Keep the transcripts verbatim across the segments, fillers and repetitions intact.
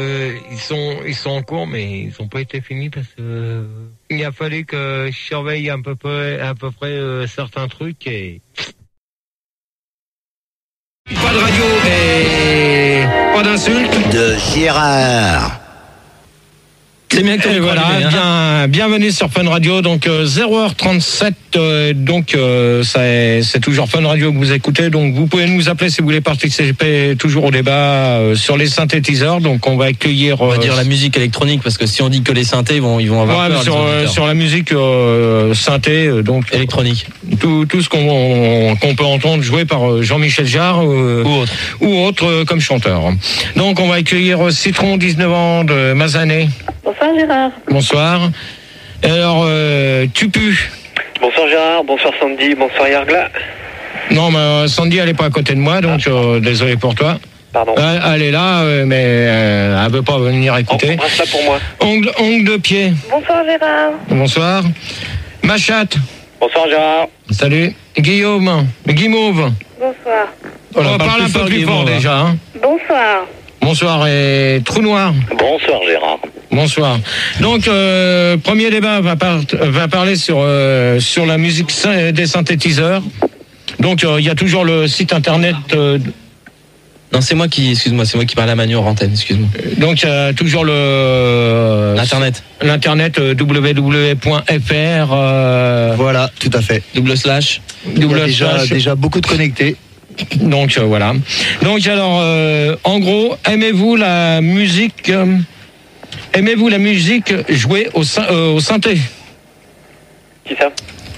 Euh, ils sont ils sont en cours, mais ils n'ont pas été finis parce que euh, il a fallu que je surveille à peu près à peu près euh, certains trucs et pas de radio et pas d'insultes de Gérard. C'est bien que tu voilà, hein. bien, bienvenue sur Fun Radio, donc euh, zéro heure trente-sept, euh, donc euh, c'est, c'est toujours Fun Radio que vous écoutez, donc vous pouvez nous appeler si vous voulez participer toujours au débat euh, sur les synthétiseurs, donc on va accueillir... Euh, on va dire la musique électronique, parce que si on dit que les synthés, ils vont, ils vont avoir ouais, peur. Sur, euh, sur la musique euh, synthé, euh, donc... électronique. Tout, tout ce qu'on, on, qu'on peut entendre jouer par Jean-Michel Jarre euh, ou autre, ou autre euh, comme chanteur. Donc on va accueillir Citron, dix-neuf ans, de Mazanet. Bonsoir Gérard. Bonsoir. Alors, euh, tu pues. Bonsoir Gérard, bonsoir Sandy, bonsoir Yargla. Non, mais euh, Sandy, elle n'est pas à côté de moi, donc euh, désolé pour toi. Pardon. Euh, elle est là, euh, mais euh, elle ne veut pas venir écouter. On ça pour moi. Ongle, ongle de pied. Bonsoir Gérard. Bonsoir. Ma chatte. Bonsoir Gérard. Salut. Guillaume. Guimauve. Bonsoir. On va parler un peu plus fort déjà. Hein. Bonsoir. Bonsoir et Trou Noir. Bonsoir Gérard. Bonsoir. Donc, euh, premier débat va, par, va parler sur, euh, sur la musique des synthétiseurs. Donc, il euh, y a toujours le site internet... Euh, non, c'est moi qui, excuse-moi, c'est moi qui parle à Manu en antenne, excuse-moi. Donc, il y a toujours le... L'internet. L'internet euh, w w w point f r. Euh, voilà, tout à fait. Double slash. Double il y a déjà, slash. déjà beaucoup de connectés. Donc, euh, voilà. Donc, alors, euh, en gros, aimez-vous la musique... Euh, Aimez-vous la musique jouée au, euh, au synthé? Qui ça?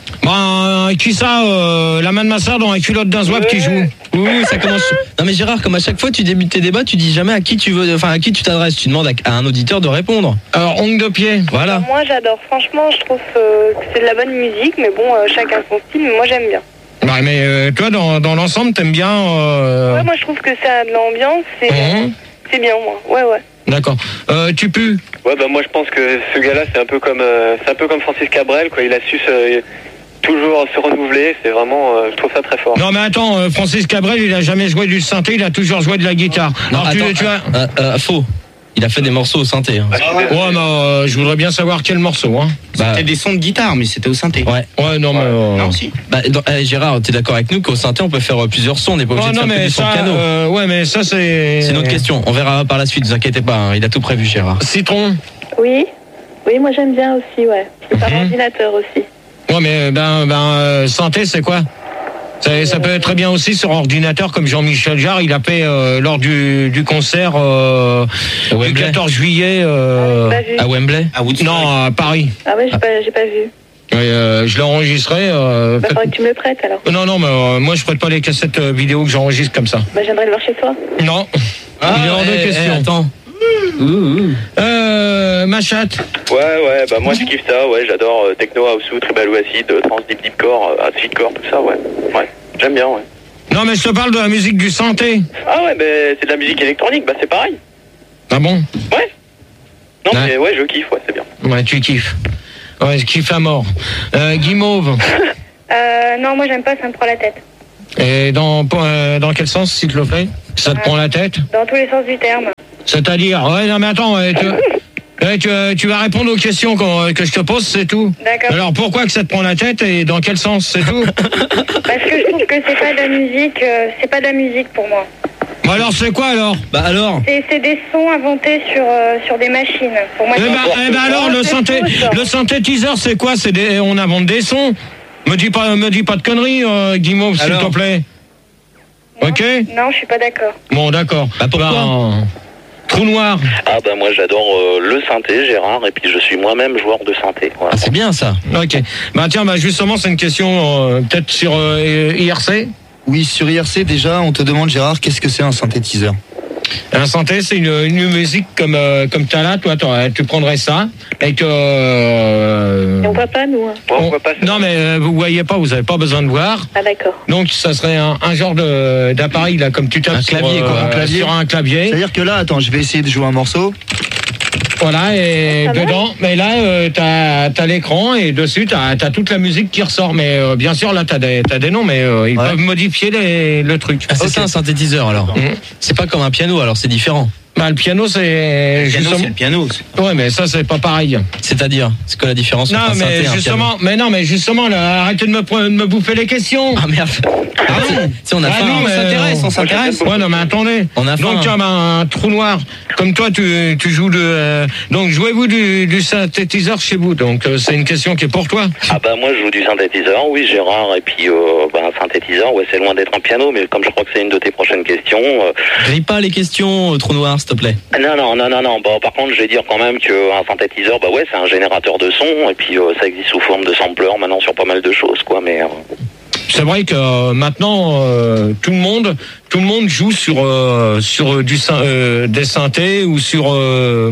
Ben, qui ça euh, La main de ma sœur dans la culotte d'un zouave ouais. qui joue. Ouh, ça commence. Non mais Gérard, comme à chaque fois tu débutes tes débats, tu dis jamais à qui tu veux, enfin à qui tu t'adresses. Tu demandes à, à un auditeur de répondre. Alors, ongle de pied. Voilà. Alors, moi j'adore. Franchement, je trouve euh, que c'est de la bonne musique, mais bon, euh, chacun son style. Mais moi j'aime bien. Bah, mais euh, toi, dans, dans l'ensemble, t'aimes bien. Euh... Ouais, moi je trouve que ça a de l'ambiance. C'est, mmh. c'est bien, moi. Ouais, ouais. D'accord. Euh, tu pues? Ouais, bah moi je pense que ce gars-là, c'est un peu comme, euh, c'est un peu comme Francis Cabrel, quoi. Il a su se, toujours se renouveler. C'est vraiment, euh, je trouve ça très fort. Non mais attends, euh, Francis Cabrel, il a jamais joué du synthé, il a toujours joué de la guitare. Non, Alors, attends, tu, tu as... euh, euh, faux. Il a fait des morceaux au synthé. Hein. Ah, ouais, mais euh, je voudrais bien savoir quel morceau. Hein. C'était bah, des sons de guitare, mais c'était au synthé. Ouais. Ouais, non, mais. Euh... Non, si. Bah, dans, eh, Gérard, t'es d'accord avec nous qu'au synthé, on peut faire euh, plusieurs sons, on n'est pas obligé oh, de non, faire mais que du ça, son piano. Euh, ouais, mais ça, c'est. C'est une autre question. On verra par la suite, ne vous inquiétez pas. Hein. Il a tout prévu, Gérard. Citron. Oui. Oui, moi j'aime bien aussi, ouais. C'est par mm-hmm. ordinateur aussi. Ouais, mais ben, ben, euh, synthé, c'est quoi? Ça, ça peut être très bien aussi sur ordinateur, comme Jean-Michel Jarre, il a fait euh, lors du, du concert euh, du quatorze juillet euh, à Wembley. À non, à Paris. Ah ouais, j'ai pas, j'ai pas vu. Oui, euh, je l'ai enregistré. Euh, bah, faudrait que tu me le prêtes alors. Non, non, mais euh, moi je prête pas les cassettes euh, vidéo que j'enregistre comme ça. Bah, j'aimerais le voir chez toi. Non. Ah, il est hors de eh, question. Eh, attends. Ouh, ouh. Euh, ma chatte. Ouais, ouais, bah moi je kiffe ça, ouais, j'adore euh, techno, house, tribal ou acid, trans, deep, deep core, euh, acid core, tout ça, ouais. Ouais, j'aime bien, ouais. Non, mais je te parle de la musique du synthé. Ah ouais, mais c'est de la musique électronique, bah c'est pareil. Ah bon? Ouais. Non, ouais. mais ouais, je kiffe, ouais, c'est bien. Ouais, tu kiffes. Ouais, je kiffe à mort. Euh, Guimauve. euh, non, moi j'aime pas, ça me prend la tête. Et dans, euh, dans quel sens, s'il te plaît? Ça te euh, prend la tête? Dans tous les sens du terme. C'est-à-dire, ouais, non mais attends, ouais, tu, ouais, tu, tu vas répondre aux questions que, que je te pose, c'est tout. D'accord. Alors pourquoi que ça te prend la tête et dans quel sens, c'est tout? Parce que je trouve que c'est pas de la musique, euh, c'est pas de la musique pour moi. Bah alors c'est quoi alors? Bah alors c'est, c'est des sons inventés sur, euh, sur des machines. Pour moi, eh bah, eh bah alors le, synthé, le synthétiseur c'est quoi? C'est des, on invente des sons. Me dis pas, me dis pas de conneries, euh, Guimauve, s'il te plaît. Non, ok? Non, je suis pas d'accord. Bon, d'accord. Bah pourquoi bah, Trou Noir. Ah bah moi j'adore euh, le synthé, Gérard, et puis je suis moi-même joueur de synthé. Voilà. Ah, c'est bien ça. Ok. Bah tiens, bah justement c'est une question euh, peut-être sur euh, I R C. Oui, sur I R C déjà, on te demande Gérard, qu'est-ce que c'est un synthétiseur? Un synthé, c'est une, une musique comme euh, comme t'as là, toi, tu prendrais ça et que. Euh, et on voit pas nous. Hein. On, on voit pas ça. Non mais euh, vous voyez pas, vous avez pas besoin de voir. Ah d'accord. Donc ça serait un, un genre de d'appareil là, comme tu tapes un sur, clavier quoi, euh, un clavier. sur un clavier. C'est-à-dire que là, attends, je vais essayer de jouer un morceau. Voilà, et ah dedans, bon mais là, euh, t'as, t'as l'écran et dessus, t'as, t'as toute la musique qui ressort. Mais euh, bien sûr, là, t'as des, t'as des noms, mais euh, ils ouais. peuvent modifier les, le truc. Ah, c'est okay. Ça un synthétiseur alors. Mmh. C'est pas comme un piano, alors c'est différent. Bah, le piano, c'est Le piano, justement. c'est le piano. c'est- Ouais, mais ça, c'est pas pareil. C'est-à-dire, c'est quoi la différence Non, entre un synthé mais et un justement, piano? mais non, mais justement, là, arrêtez de me, pre- de me bouffer les questions. Ah merde. Ah non. Si on a Ah faim, non, on mais s'intéresse, on s'intéresse. Ouais, non, mais attendez. On a faim. Donc, tu as un trou noir. Comme toi, tu, tu joues de. euh, donc, jouez-vous du, du synthétiseur chez vous. Donc, euh, c'est une question qui est pour toi. Ah bah moi je joue du synthétiseur, oui Gérard, et puis euh, bah, un synthétiseur, ouais c'est loin d'être un piano, mais comme je crois que c'est une de tes prochaines questions... Euh... Grille pas les questions, euh, trou noir, s'il te plaît. Non, non, non, non, non, bon, par contre je vais dire quand même qu'un synthétiseur, bah ouais c'est un générateur de son, et puis euh, ça existe sous forme de sampler maintenant sur pas mal de choses, quoi, mais... Euh... C'est vrai que euh, maintenant euh, tout le monde tout le monde joue sur euh, sur du syn- euh, des synthés ou sur euh,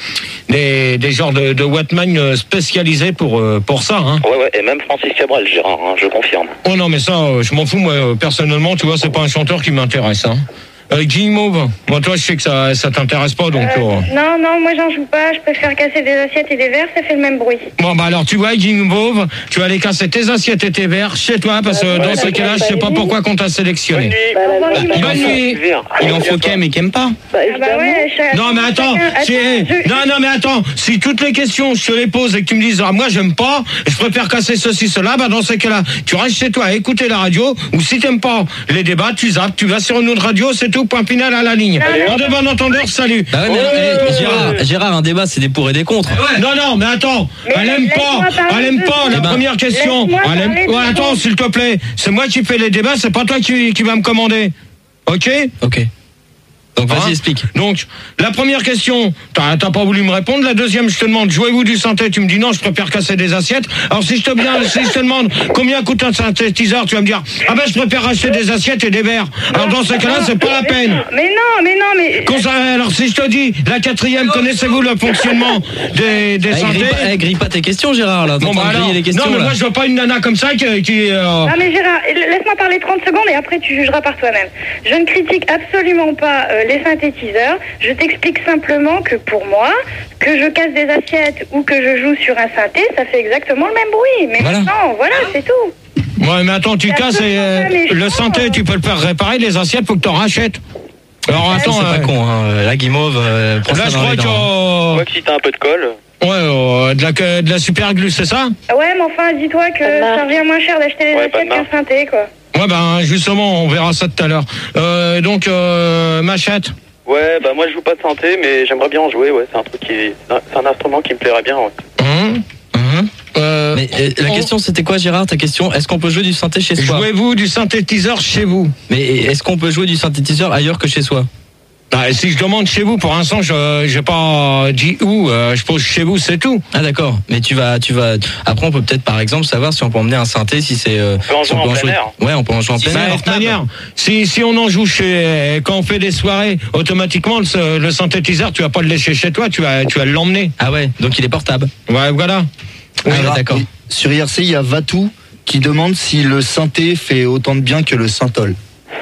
des des genres de, de Wattman spécialisés pour euh, pour ça hein. Ouais ouais, et même Francis Cabrel, Gérard, hein, je confirme. Oh non mais ça euh, je m'en fous moi euh, personnellement, tu vois, c'est pas un chanteur qui m'intéresse hein. Euh, Guillemot, moi toi je sais que ça ça t'intéresse pas donc Euh, euh, non, non, moi j'en joue pas. Je préfère casser des assiettes et des verres, ça fait le même bruit. bon bah alors tu vois Guillemot, tu vas aller casser tes assiettes et tes verres chez toi parce que Euh, dans ouais, ce ouais, cas-là je sais pas pourquoi qu'on t'a sélectionné. Bah, la Bah, vie, il, en bonne faut, nuit. il en faut qu'aime et qu'aime pas. Bah, ah bah ouais, cha- Non mais attends, chacun- si, attends, je- non non mais attends, si toutes les questions je te les pose et que tu me dises ah moi j'aime pas, je préfère casser ceci cela, bah dans ces cas-là tu restes chez toi à écouter la radio, ou si t'aimes pas les débats tu zappes, tu vas sur une autre radio, c'est tout, point final à la ligne. En de bon entendeur, salut. Bah ouais, mais, mais Gérard, Gérard, un débat, c'est des pour et des contre. Non non mais attends, Mais elle aime laisse-moi pas, parler elle aime deux pas la secondes. première question. Laisse-moi Elle aime... parler deux Ouais, attends secondes. s'il te plaît, c'est moi qui fais les débats, c'est pas toi qui qui va me commander. OK? Ok. Donc vas-y, Hein explique. Donc, la première question, t'as t'as pas voulu me répondre. La deuxième, je te demande, jouez-vous du synthé? Tu me dis non, je préfère casser des assiettes. Alors, si je te, bien, si je te demande combien coûte un synthétiseur, tu vas me dire, ah ben, je préfère acheter des assiettes et des verres. Alors, dans ce cas-là, c'est pas la peine. Mais non, mais non, mais. Qu'on s'a- Alors, si je te dis, la quatrième, connaissez-vous le fonctionnement des, des Eh, grille, synthés? pas, eh, grille pas tes questions, Gérard, là. Bon, T'es en bah train de alors, griller les questions, non, mais là. moi, je vois pas une nana comme ça qui... qui euh, Ah mais Gérard, laisse-moi parler trente secondes et après tu jugeras par toi-même. Je ne critique absolument pas euh, les synthétiseurs. Je t'explique simplement que pour moi, que je casse des assiettes ou que je joue sur un synthé, ça fait exactement le même bruit. Mais Voilà. non, voilà, c'est tout. Ouais, mais attends, tu C'est casses et, euh, absolument pas le méchant. synthé, tu peux le faire réparer, les assiettes, faut que t'en rachètes. Alors, attends... C'est pas euh, con, hein. La guimauve, euh, prends Là, ça je dans crois les que... dents. euh, Moi que si t'as un peu de colle... Ouais, euh, de la, de la super glue, c'est ça? Ouais, mais enfin, dis-toi que ça revient moins cher d'acheter des Ouais, pas de assiettes marque. qu'un synthé, quoi. Ouais, ben, justement, on verra ça tout à l'heure. Euh, donc, euh, Machette. Ouais, bah moi je joue pas de synthé, mais j'aimerais bien en jouer, ouais, c'est un truc qui... C'est un instrument qui me plairait bien, ouais. Hum, hum, euh, Mais euh, la on- question, c'était quoi, Gérard? Ta question, est-ce qu'on peut jouer du synthé chez soi? Jouez-vous du synthétiseur chez vous? Mais est-ce qu'on peut jouer du synthétiseur ailleurs que chez soi? Bah, si je demande chez vous, pour l'instant, je j'ai pas dit où, euh, je pose chez vous, c'est tout. Ah d'accord, mais tu vas, tu vas. Après, on peut peut-être, par exemple, savoir si on peut emmener un synthé, si c'est. Euh, peut en si on jouer peut en plein air. Ouais, on peut en jouer en Si plein Bah, air. de toute manière, si, si on en joue chez, quand on fait des soirées, automatiquement, le, le synthétiseur, tu vas pas le laisser chez toi, tu vas, tu vas l'emmener. Ah ouais, donc il est portable. Ouais, voilà. Oui, Alors, d'accord. et Sur I R C, il y a Vatou qui demande si le synthé fait autant de bien que le synthol.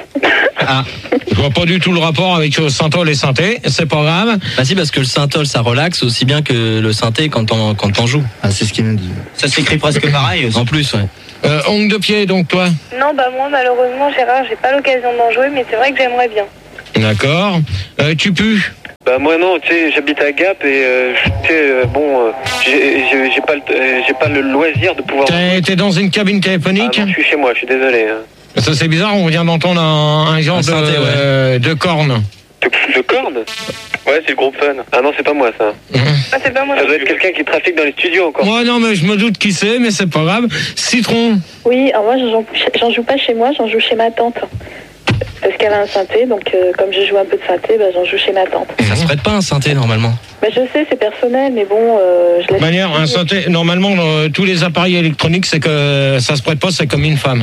Ah, Je vois pas du tout le rapport avec le synthol et synthé, c'est pas grave. bah si, parce que le synthol, ça relaxe aussi bien que le synthé quand on, quand t'en joues. Ah, c'est ce qu'il nous dit. Ça s'écrit presque pareil aussi. En plus, ouais. Euh, ongle de pied, donc toi. Non, bah moi, malheureusement, Gérard, j'ai pas l'occasion d'en jouer, mais c'est vrai que j'aimerais bien. D'accord. Euh, tu pues. Bah moi non, tu sais, j'habite à Gap et euh, tu sais, euh, bon, euh, j'ai j'ai- j'ai pas, le- euh, j'ai pas le loisir de pouvoir... T'es t'es dans une cabine Ah téléphonique. non, je suis chez moi, je suis désolé. hein. Ça c'est bizarre, on vient d'entendre un, un genre Un de, synthé, ouais. euh, de corne. De, de corne? Ouais, c'est le groupe Fun. Ah non, c'est pas moi ça. Ah, c'est pas moi. Ça doit être quelqu'un qui trafique dans les studios encore. Moi non mais je me doute qui c'est, mais c'est pas grave. Citron. Oui, alors moi j'en, j'en joue pas chez moi, j'en joue chez ma tante. Parce qu'elle a un synthé, donc euh, comme je joue un peu de synthé, bah, j'en joue chez ma tante. Ça se prête pas un synthé normalement. Bah, je sais, c'est personnel, mais bon, euh, je De laisse... manière, un synthé, normalement dans tous les appareils électroniques, c'est que ça se prête pas, c'est comme une femme.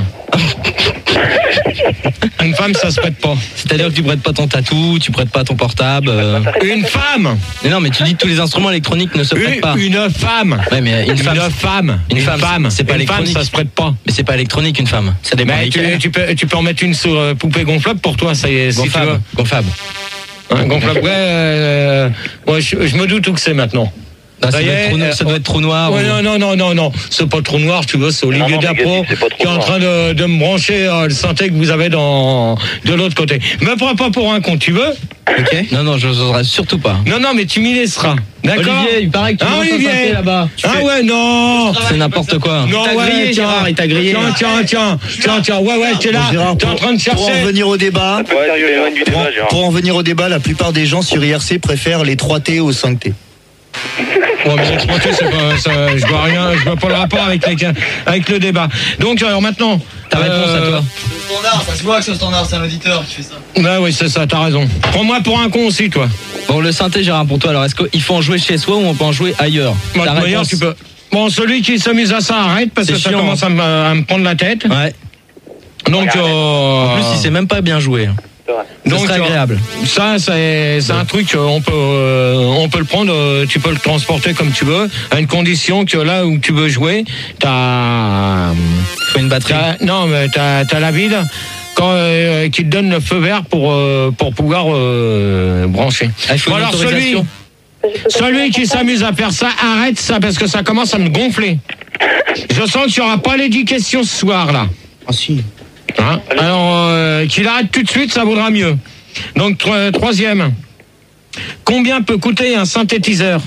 Une femme, ça se prête pas. C'est-à-dire que tu prêtes pas ton tatou, tu prêtes pas ton portable. euh. Une femme. Mais non, mais tu dis que tous les instruments électroniques ne se prêtent Une, pas. une femme. Ouais, mais une femme, Une femme. Une femme, c'est pas Une femme, électronique. ça se prête pas. mais c'est pas électronique une femme. Ça dépend Mais tu, lesquelles. tu peux, tu peux en mettre une sur euh, poupée gonflable pour toi, ça y est, si tu Gonflable. veux. Gonflable. Hein, gonflable, ouais, euh, ouais je, je me doute où que c'est maintenant. Bah, ça, Ça y doit est, être trou, euh, ça doit être trou noir. Ouais, ou- non, non, non, non, non, c'est pas trop noir, tu vois, c'est Olivier Non, non, Diapo négatif, c'est pas trop qui est en noir. train de, de me brancher euh, le synthé que vous avez dans, de l'autre côté. Me prends pas pour un con, tu veux? Ok. Non, non, je n'oserais surtout pas. Non, non, mais tu m'y laisseras. D'accord? Olivier, il paraît que tu Ah, lances un Olivier. synthé là-bas. Ah ouais, non! C'est n'importe quoi. Non, t'a ouais, grillé, tiens, Gérard, il t'a grillé. Tiens, tiens, tiens, tiens, tiens, ouais, ouais, t'es là, Bon, Gérard, t'es en pour- train de Pour en chercher. revenir au débat, Un peu Ouais, sérieux, tu hein. t'éloignes du pour, débat, Gérard. pour en venir au débat, la plupart des gens sur I R C préfèrent les trois T aux cinq T. Ouais, mais l'exploiter, c'est pas, ça, je vois rien, je vois pas le rapport avec, les, avec le débat. Donc, alors maintenant. Ta réponse à toi. Le standard, ça se voit que c'est le standard, c'est un auditeur qui fait ça. Bah oui, c'est ça, t'as raison. Prends-moi pour un con aussi, toi. Bon, le synthé, Gérard, pour toi, alors est-ce qu'il faut en jouer chez soi ou on peut en jouer ailleurs? Moi, Ta de toute manière, réponse. tu peux. Bon, celui qui s'amuse à ça, arrête, parce C'est que ça chiant, commence à me, à me prendre la tête. Ouais. Donc, euh, En plus, il sait même pas bien jouer. Ce donc, serait euh, agréable. Ça, c'est c'est un truc, euh, on peut, euh, on peut le prendre, euh, tu peux le transporter comme tu veux, à une condition que là où tu veux jouer, t'as, Faut une batterie. t'as- non, mais t'as, t'as la ville quand, euh, qui te donne le feu vert pour, euh, pour pouvoir euh, brancher. Ah, il faut Bon, une alors celui, autorisation. celui qui s'amuse à faire ça, arrête ça parce que ça commence à me gonfler. Je sens que tu n'auras pas les dix questions ce soir là. Ah si. Hein Alors, euh, qu'il arrête tout de suite, ça vaudra mieux. Donc, tro- troisième. Combien peut coûter un synthétiseur?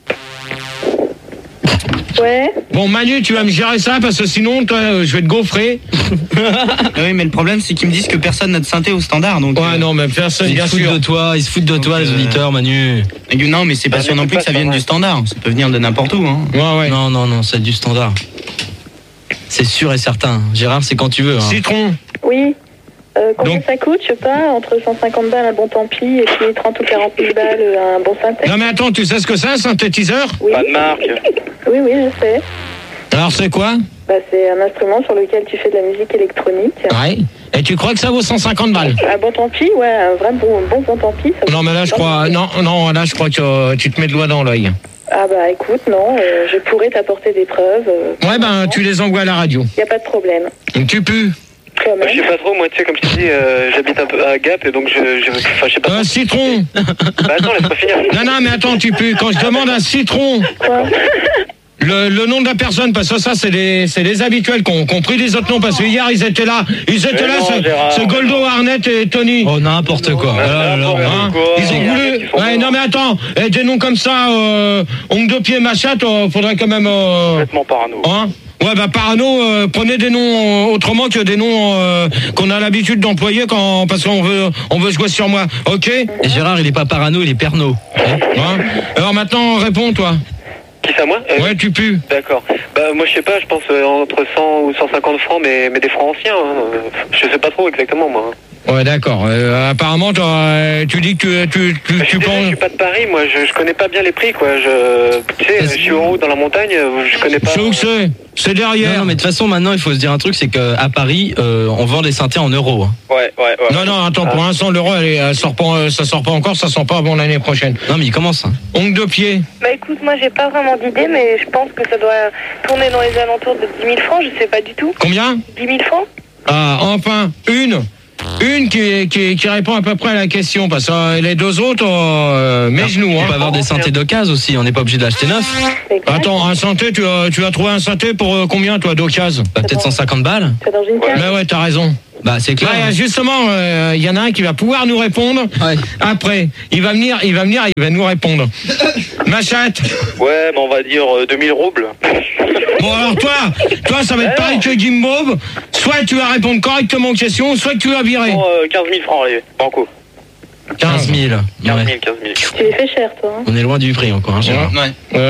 Ouais. Bon, Manu, tu vas me gérer ça parce que sinon, toi, euh, je vais te gaufrer. Oui, mais le problème, c'est qu'ils me disent que personne n'a de synthé au standard. Donc, Ouais, euh, non, mais personne, Ils bien se foutent sûr. de toi, ils se foutent de toi, Donc, les euh, auditeurs, Manu. euh, non, mais c'est pas Ah, sûr mais non c'est plus pas que ça ça, vienne ouais. du standard. Ça peut venir de n'importe où. Hein. Ouais, ouais. Non, non, non, c'est du standard. C'est sûr et certain. Gérard, c'est quand tu veux. Hein. Citron. Oui. Euh, combien Donc- ça coûte? Je sais pas, entre cent cinquante balles un bon tant pis et puis trente ou quarante mille balles un bon synthé. Non, mais attends, tu sais ce que c'est, un synthétiseur? Oui. Pas de marque. Oui, oui, je sais. Alors, c'est quoi? Bah, c'est un instrument sur lequel tu fais de la musique électronique. Ouais. Et tu crois que ça vaut cent cinquante balles? Un bon tant pis, ouais, un vrai bon bon, bon tant pis. ça Non, mais là, je crois, non, non, là, je crois que euh, tu te mets le doigt dans l'œil. Ah bah écoute, non, euh, je pourrais t'apporter des preuves. Euh, Ouais, ben, tu les envoies à la radio. y a pas de problème. Tu pues. Quand Je sais même. pas trop, moi, tu sais, comme je te dis, euh, j'habite un peu à Gap et donc je. je enfin, je sais pas. Un citron. Bah, attends, laisse-moi finir. Non, non, mais attends, tu pues. Quand je demande un citron, Quoi? le, le nom de la personne, parce que ça, c'est les, c'est les habituels qui ont, qui ont pris les autres noms, parce que hier, ils étaient là. Ils étaient Mais là, non, c'est Gérard. c'est Goldo, Arnett et Tony. Oh, n'importe quoi. Ah, Ah, là, là, n'importe là. Hein, quoi. ils ont Il y a voulu. des qui font Ouais, bon. non, mais attends, eh, des noms comme ça, euh, ongle de pied, machat, euh, faudrait quand même. Euh, Complètement parano. hein Ouais, bah parano, euh, prenez des noms euh, autrement que des noms euh, qu'on a l'habitude d'employer quand parce qu'on veut on veut jouer sur moi. Ok. Et Gérard, il est pas parano, il est perno. Hein Alors maintenant, réponds toi. Qui ça, moi Euh, Ouais, tu pues. D'accord. Bah, moi, je sais pas, je pense euh, entre cent ou cent cinquante francs, mais, mais des francs anciens. Hein. Euh, Je sais pas trop exactement, moi. Ouais, d'accord. Euh, apparemment, toi, euh, tu dis que tu tu tu, Je suis tu désolé, je penses. suis pas de Paris, moi, je, je connais pas bien les prix, quoi. Je, tu sais, je suis en haut dans la montagne, euh, je connais pas. Je sais où que c'est. C'est Non, derrière. non, mais de toute façon, maintenant, il faut se dire un truc, c'est qu'à Paris, euh, on vend des synthés en euros. hein. Ouais, ouais, ouais. Non, non, attends, pour l'instant, l'euro, elle, est- elle sort pas, euh, ça sort pas encore, ça sort pas avant l'année prochaine. Non, mais il commence. hein. Ongle de pied. Bah écoute, moi j'ai pas vraiment d'idée, mais je pense que ça doit tourner dans les alentours de dix mille francs, je sais pas du tout. Combien? dix mille francs? Ah, enfin, une. Une qui, qui, qui répond à peu près à la question, parce que euh, les deux autres, euh, mes genoux. On Hein. peut avoir des synthés d'occasion aussi, on n'est pas obligé d'acheter neuf. Exact. Attends, un synthé, tu as, tu as trouvé un synthé pour euh, combien, toi, d'occasion? Bah, peut-être cent cinquante balles. C'est dans une case. Mais ouais, t'as raison. Bah, c'est clair. Là, justement, il y en a un qui va pouvoir nous répondre. Ouais. Après, il va venir, il va venir, il va nous répondre. Ma chatte. Ouais, mais on va dire euh, deux mille roubles. Bon, alors toi, toi, ça va être pareil que Guimauve. Soit tu vas répondre correctement aux questions, soit tu vas virer. Bon, euh, quinze mille francs, allez, banco. quinze mille. quinze Ouais. mille, quinze mille. Tu les fais cher, toi. Hein. On est loin du prix encore, hein, Gérard. Ouais.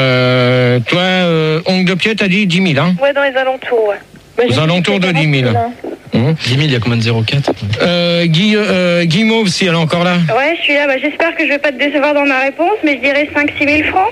Euh, toi, euh, ongle de pied, t'as dit dix mille, hein? Ouais, dans les alentours, ouais. Bah, Aux j'ai alentours de fait dix mille. quarante hein. dix mille, il y a combien de zéro quatre? Euh, Guy, euh, Guimauve, si elle est encore là. Ouais, je suis là, bah j'espère que je vais pas te décevoir dans ma réponse, mais je dirais cinq six mille francs.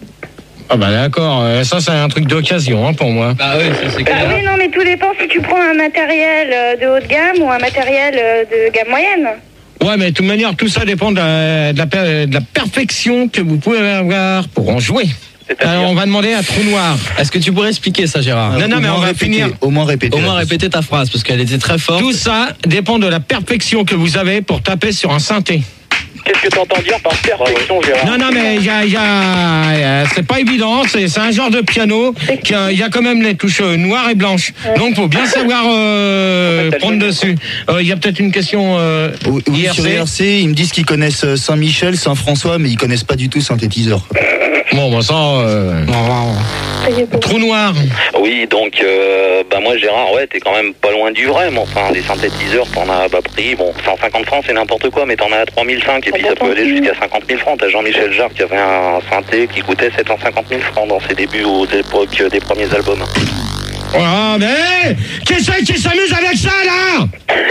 Ah bah d'accord, euh, ça c'est un truc d'occasion hein, pour moi. Bah ouais, ça c'est Bah oui, non, mais tout dépend si tu prends un matériel euh, de haute gamme ou un matériel euh, de gamme moyenne. Ouais, mais de toute manière, tout ça dépend de la, de la, per- de la perfection que vous pouvez avoir pour en jouer. Alors on va demander à Trou Noir. Est-ce que tu pourrais expliquer ça, Gérard? Non, non, Au mais moins on va répéter, finir. Au moins répéter. Au moins la répéter ta phrase, parce qu'elle était très forte. Tout ça dépend de la perfection que vous avez pour taper sur un synthé. Qu'est-ce que tu entends dire par perfection, Gérard? Non, non, mais il y a, il y a, c'est pas évident. C'est, c'est un genre de piano qui a, il y a quand même les touches noires et blanches. Donc, faut bien savoir euh, prendre dessus. Il euh, y a peut-être une question. Euh, Oui, oui, I R C. sur I R C, ils me disent qu'ils connaissent Saint-Michel, Saint-François, mais ils connaissent pas du tout synthétiseur. Bon, bon, ça. Euh... Trou noir. Oui, donc, euh, bah moi, Gérard, ouais, t'es quand même pas loin du vrai, mais enfin, des synthétiseurs, t'en as à bas prix. Bon, cent cinquante francs, c'est n'importe quoi, mais t'en as à trois mille cinq, et puis ça peut aller jusqu'à cinquante mille francs. T'as Jean-Michel Jarre qui avait un synthé qui coûtait sept cent cinquante mille francs dans ses débuts aux époques des premiers albums. Ah, mais qui c'est qui s'amuse avec ça, là?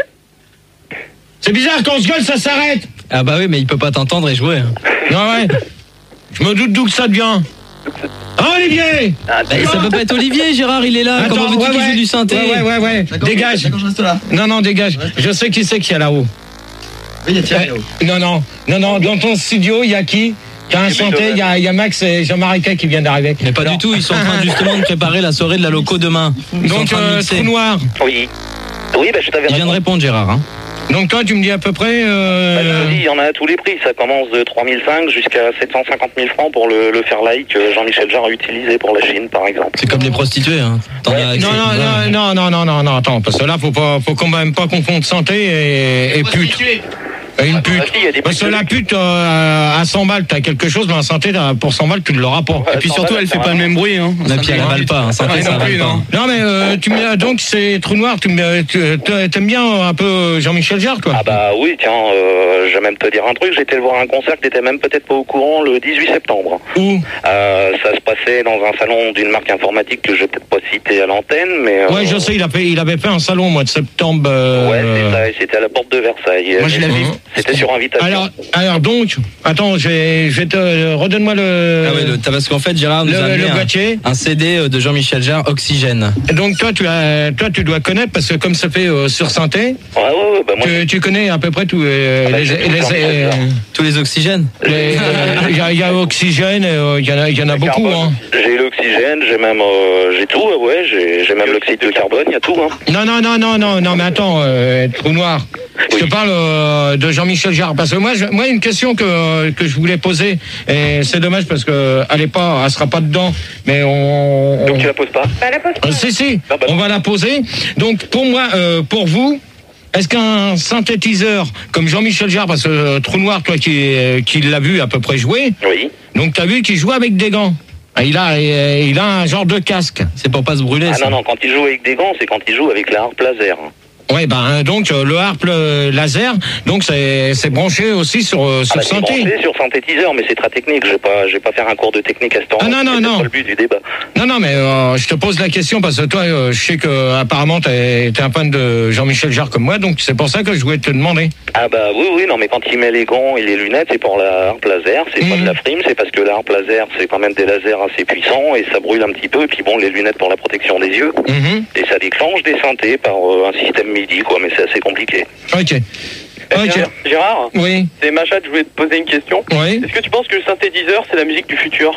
C'est bizarre, quand on se gueule, ça s'arrête. Ah bah oui, mais il peut pas t'entendre et jouer. Ah ouais. Je me doute d'où que ça devient. Ah, Olivier. Ah, bah, ça peut pas être Olivier, Gérard, il est là. Attends, Comment veux-tu ouais, qu'il ouais. joue du synthé? Ouais, ouais, ouais, ouais. Dégage. D'accord, je reste là. Non, non, dégage. Je sais qui c'est qu'il y a là-haut. Oui, il y a Thierry Eh, là-haut. non, non, non, non. Dans ton studio, il y a qui? Il y a un chanté, il y a, il y a Max et Jean-Marie Kay qui viennent d'arriver. Mais pas Alors, du tout, ils sont en train justement de préparer la soirée de la loco demain. Ils sont en Donc, train de euh, mixer. trou noir. Oui. Oui, bah je t'avais Il vient de répondu. répondre, Gérard. Hein. Donc, toi, tu me dis à peu près. Euh... Bah, je te dis, il y en a à tous les prix. Ça commence de trois mille cinq jusqu'à sept cent cinquante mille francs pour le, le Fairlight que Jean-Michel Jarre a utilisé pour la Chine, par exemple. C'est comme les prostituées. Hein. T'en as accès. Non, non, non, non, non, non, non, non, attends, parce que là, faut pas, faut quand même pas confondre santé et, et pute. Et une pute. Ah, si, il y a des Parce que putes de la luxe. pute, euh, à cent balles, t'as quelque chose, mais un santé, t'as- pour cent balles, tu ne l'auras pas. Ouais, Et puis cent surtout, balles, elle fait ça pas le va. même bruit, hein. Et puis elle avale pas. Hein. Synthé, Ouais, ça non avale plus, pas. non. Non, mais euh, tu me, donc c'est trou noir, tu me, tu, t'aimes bien un peu Jean-Michel Jarre, toi? Ah bah oui, tiens, euh, je vais même te dire un truc. J'étais le voir à un concert que t'étais même peut-être pas au courant le dix-huit septembre. Où? Euh, ça se passait dans un salon d'une marque informatique que je vais peut-être pas citer à l'antenne, mais... euh, Ouais, je sais, il, a fait, il avait fait un salon au mois de septembre. euh, Ouais, c'est ça, et c'était à la porte de Versailles. Moi, je l'ai vu. C'était sur invitation. Alors, alors donc, attends, je vais, je vais te, redonne-moi le, Ah ouais, le- t'as- parce qu'en fait, Gérard nous le, a amené le un, boîtier. un C D de Jean-Michel Jarre, Oxygène. Donc toi, tu as, toi, tu dois connaître parce que comme ça fait euh, sur synthé, Ouais, ouais, ouais, bah moi... tu, tu connais à peu près tous euh, Ah bah, les, j'ai tout les- Jean-Michel euh, Jarre. Tous les oxygènes. les- il y, a- il y a Oxygène, euh, il y en a, il y en a Le beaucoup. carbone. Hein. J'ai l'oxygène, j'ai même... euh, j'ai tout, ouais, j'ai j'ai même l'oxyde de carbone, il y a tout, hein. Non, non, non, non, non, non, mais attends, euh, trou noir. Je te Oui. parle euh, de Jean-Michel Jarre parce que moi, je, moi, une question que que je voulais poser et c'est dommage parce que elle est pas, elle sera pas dedans, mais on. Donc on- tu la poses pas? Bah, la pose pas. Euh, si, si, Ah bah non. on va la poser. Donc, pour moi, euh, pour vous, est-ce qu'un synthétiseur comme Jean-Michel Jarre, parce que euh, Trou Noir, toi qui, euh, qui l'as vu à peu près jouer, Oui. donc tu as vu qu'il joue avec des gants. Ah, Il a, euh, il a un genre de casque. C'est pour pas se brûler. Ah ça. non, non, quand il joue avec des gants, c'est quand il joue avec la harpe laser. Ouais, ben donc euh, le harpe euh, laser, donc c'est c'est branché aussi sur euh, Ah sur bah, c'est synthé. branché sur synthétiseur, mais c'est très technique. Je vais pas, je vais pas faire un cours de technique à ce temps. Ah, non, non, C'est non. pas le but du débat. Non, non, mais euh, je te pose la question parce que toi, euh, je sais que apparemment t'es t'es un fan de Jean-Michel Jarre comme moi, donc c'est pour ça que je voulais te demander. Ah bah oui, oui, non, mais quand il met les gants et les lunettes, c'est pour la harpe laser. C'est pas Mhm. de la frime, c'est parce que la harpe laser, c'est quand même des lasers assez puissants et ça brûle un petit peu. Et puis bon, les lunettes pour la protection des yeux. Mhm. Et ça déclenche des synthés par euh, un système MIDI, quoi. Mais c'est assez compliqué. Ok. Ok. Gérard, Oui. c'est Machat, je voulais te poser une question. Oui. Est-ce que tu penses que le synthétiseur, c'est la musique du futur?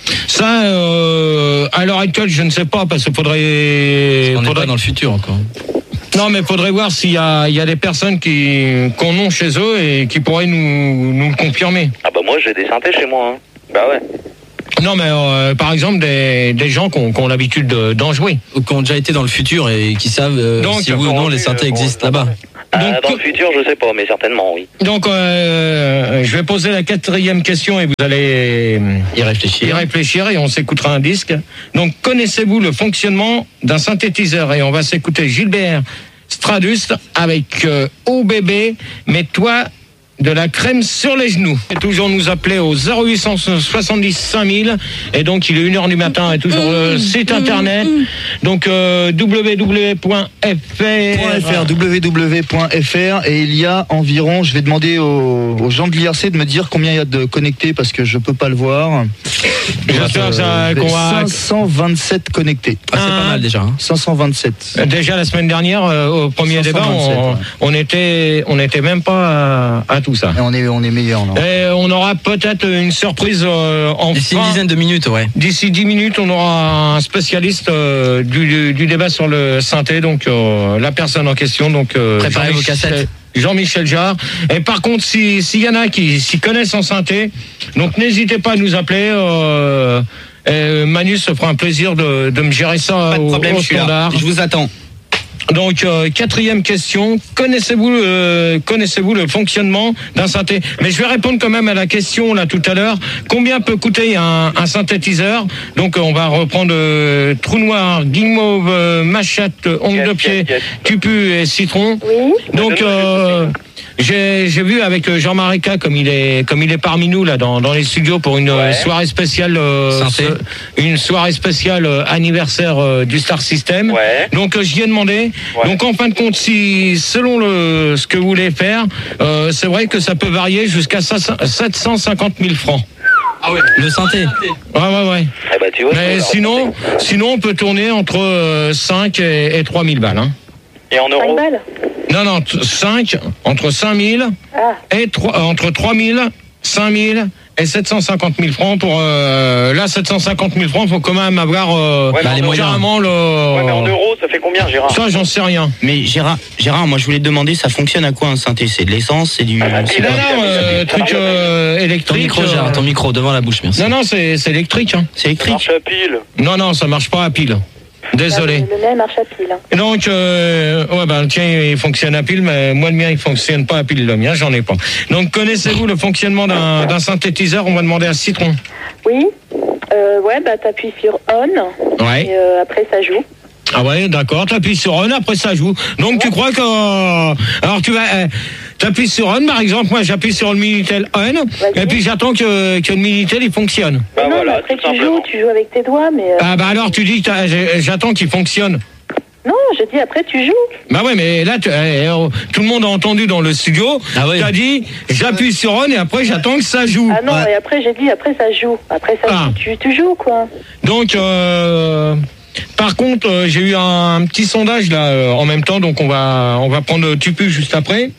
Ça, euh, à l'heure actuelle, je ne sais pas parce qu'il faudrait. On n'est faudrait- pas dans le futur encore. Non, mais faudrait voir s'il y a, il y a des personnes qui qu'on ont chez eux et qui pourraient nous, nous le confirmer. Ah bah moi, j'ai des synthés chez moi. Hein. Bah ouais. Non, mais euh, par exemple des, des gens qui ont, qui ont l'habitude de- d'en jouer. Ou qui ont déjà été dans le futur et qui savent euh, Donc, si oui ou non les synthés euh, existent bon, là-bas. Ah, Donc, dans le futur, je sais pas, mais certainement, oui. Donc, euh, je vais poser la quatrième question et vous allez Y réfléchir. y réfléchir et on s'écoutera un disque. Donc, connaissez-vous le fonctionnement d'un synthétiseur? Et on va s'écouter Gilbert Stradus avec euh, Oh bébé, mets-toi de la crème sur les genoux. Et toujours nous appeler au zéro huit cent soixante-dix cinq mille. Et donc, il est une heure du matin et toujours le site internet. Donc, euh, w w w point f r. w w w point f r et il y a environ, je vais demander aux, aux gens de l'I R C de me dire combien il y a de connectés parce que je peux pas le voir. J'espère que ça- qu'on va- cinq cent vingt-sept connectés. Ah, c'est pas mal déjà. Hein. cinq cent vingt-sept. Déjà la semaine dernière, euh, au premier débat, cinq cent vingt-sept, on, ouais. on était, on était même pas à, à tout ça. Et on est, on est meilleur là. Et on aura peut-être une surprise euh, en D'ici fin- une dizaine de minutes, ouais. D'ici dix minutes, on aura un spécialiste euh, du, du, du débat sur le synthé, donc euh, la personne en question. Donc euh, Préparez vos Jean-Michel- cassettes. Jean-Michel Jarre. Et par contre, si s'il y en a qui s'y connaissent en synthé, donc n'hésitez pas à nous appeler. Euh, et Manu se fera un plaisir de, de me gérer ça Pas de au, problème, au je suis là. standard. Je vous attends. Donc euh, quatrième question, connaissez-vous euh, connaissez-vous le fonctionnement d'un synthé? Mais je vais répondre quand même à la question là tout à l'heure. Combien peut coûter un, un synthétiseur? Donc on va reprendre euh, trou noir, guimauve, euh, machette, ongle Yes, de pied, yes, yes. tupu et citron. Oui. Donc euh, j'ai j'ai vu avec Jean-Marie K comme il est comme il est parmi nous là dans dans les studios pour une Ouais. soirée spéciale euh, Synthé. ce- une soirée spéciale euh, anniversaire euh, du Star System. Ouais. Donc euh, j'y ai demandé. Ouais. Donc en fin de compte, si selon le ce que vous voulez faire, euh, c'est vrai que ça peut varier jusqu'à sept cent cinquante mille francs. Le synthé. Ouais ouais ouais. Eh bah, tu vois, Mais je peux sinon leur sinon on peut tourner entre euh, cinq et, et trois mille balles. Hein. raconter. Et en cinq euros? balles. Non non cinq entre cinq mille Ah. et trois, euh, entre trois mille, cinq mille et sept cent cinquante mille francs pour euh, là sept cent cinquante mille francs, faut quand même avoir euh, Ouais, mais les en moyens. carrément le Ouais, mais en euros, ça fait combien, Gérard? ça j'en sais rien. Mais Gérard, Gérard, moi je voulais te demander, ça fonctionne à quoi un synthé? C'est de l'essence, c'est du. c'est Non quoi non euh, truc euh, Ton électrique. micro, euh, Gérard, ton micro devant la bouche, merci. Non non c'est c'est électrique hein. C'est Ça électrique. marche à pile. Non non ça marche pas à pile. Désolé. Le mien marche à pile. hein. Donc, euh, ouais, ben, le tien, il fonctionne à pile, mais moi, le mien, il fonctionne pas à pile. Le mien, j'en ai pas. Donc, connaissez-vous le fonctionnement d'un d'un synthétiseur? On va demander à Citron. Oui. Euh, ouais, bah t'appuies sur on. Ouais. Et euh, après ça joue. Ah ouais, d'accord. T'appuies sur on, après ça joue. Donc, tu crois que... euh, alors, tu vas... Euh, t'appuies sur on, par exemple. Moi, j'appuie sur le Minitel on, Vas-y. et puis j'attends que, que le Minitel, il fonctionne. Bah non, voilà, mais après tout tu simplement. joues, tu joues avec tes doigts, mais. euh, Ah bah alors, tu dis que t'as- j'ai- j'attends qu'il fonctionne. Non, je dis après tu joues. Bah ouais, mais là, tu- eh, oh, tout le monde a entendu dans le studio. Ah ouais. T'as dit, j'appuie sur on et après, j'attends que ça joue. Ah non, et après j'ai dit après ça joue. Après ça Ah. joue, tu, tu joues quoi. Donc, euh, par contre, euh, j'ai eu un, un petit sondage là euh, en même temps, donc on va on va prendre Tupu juste après.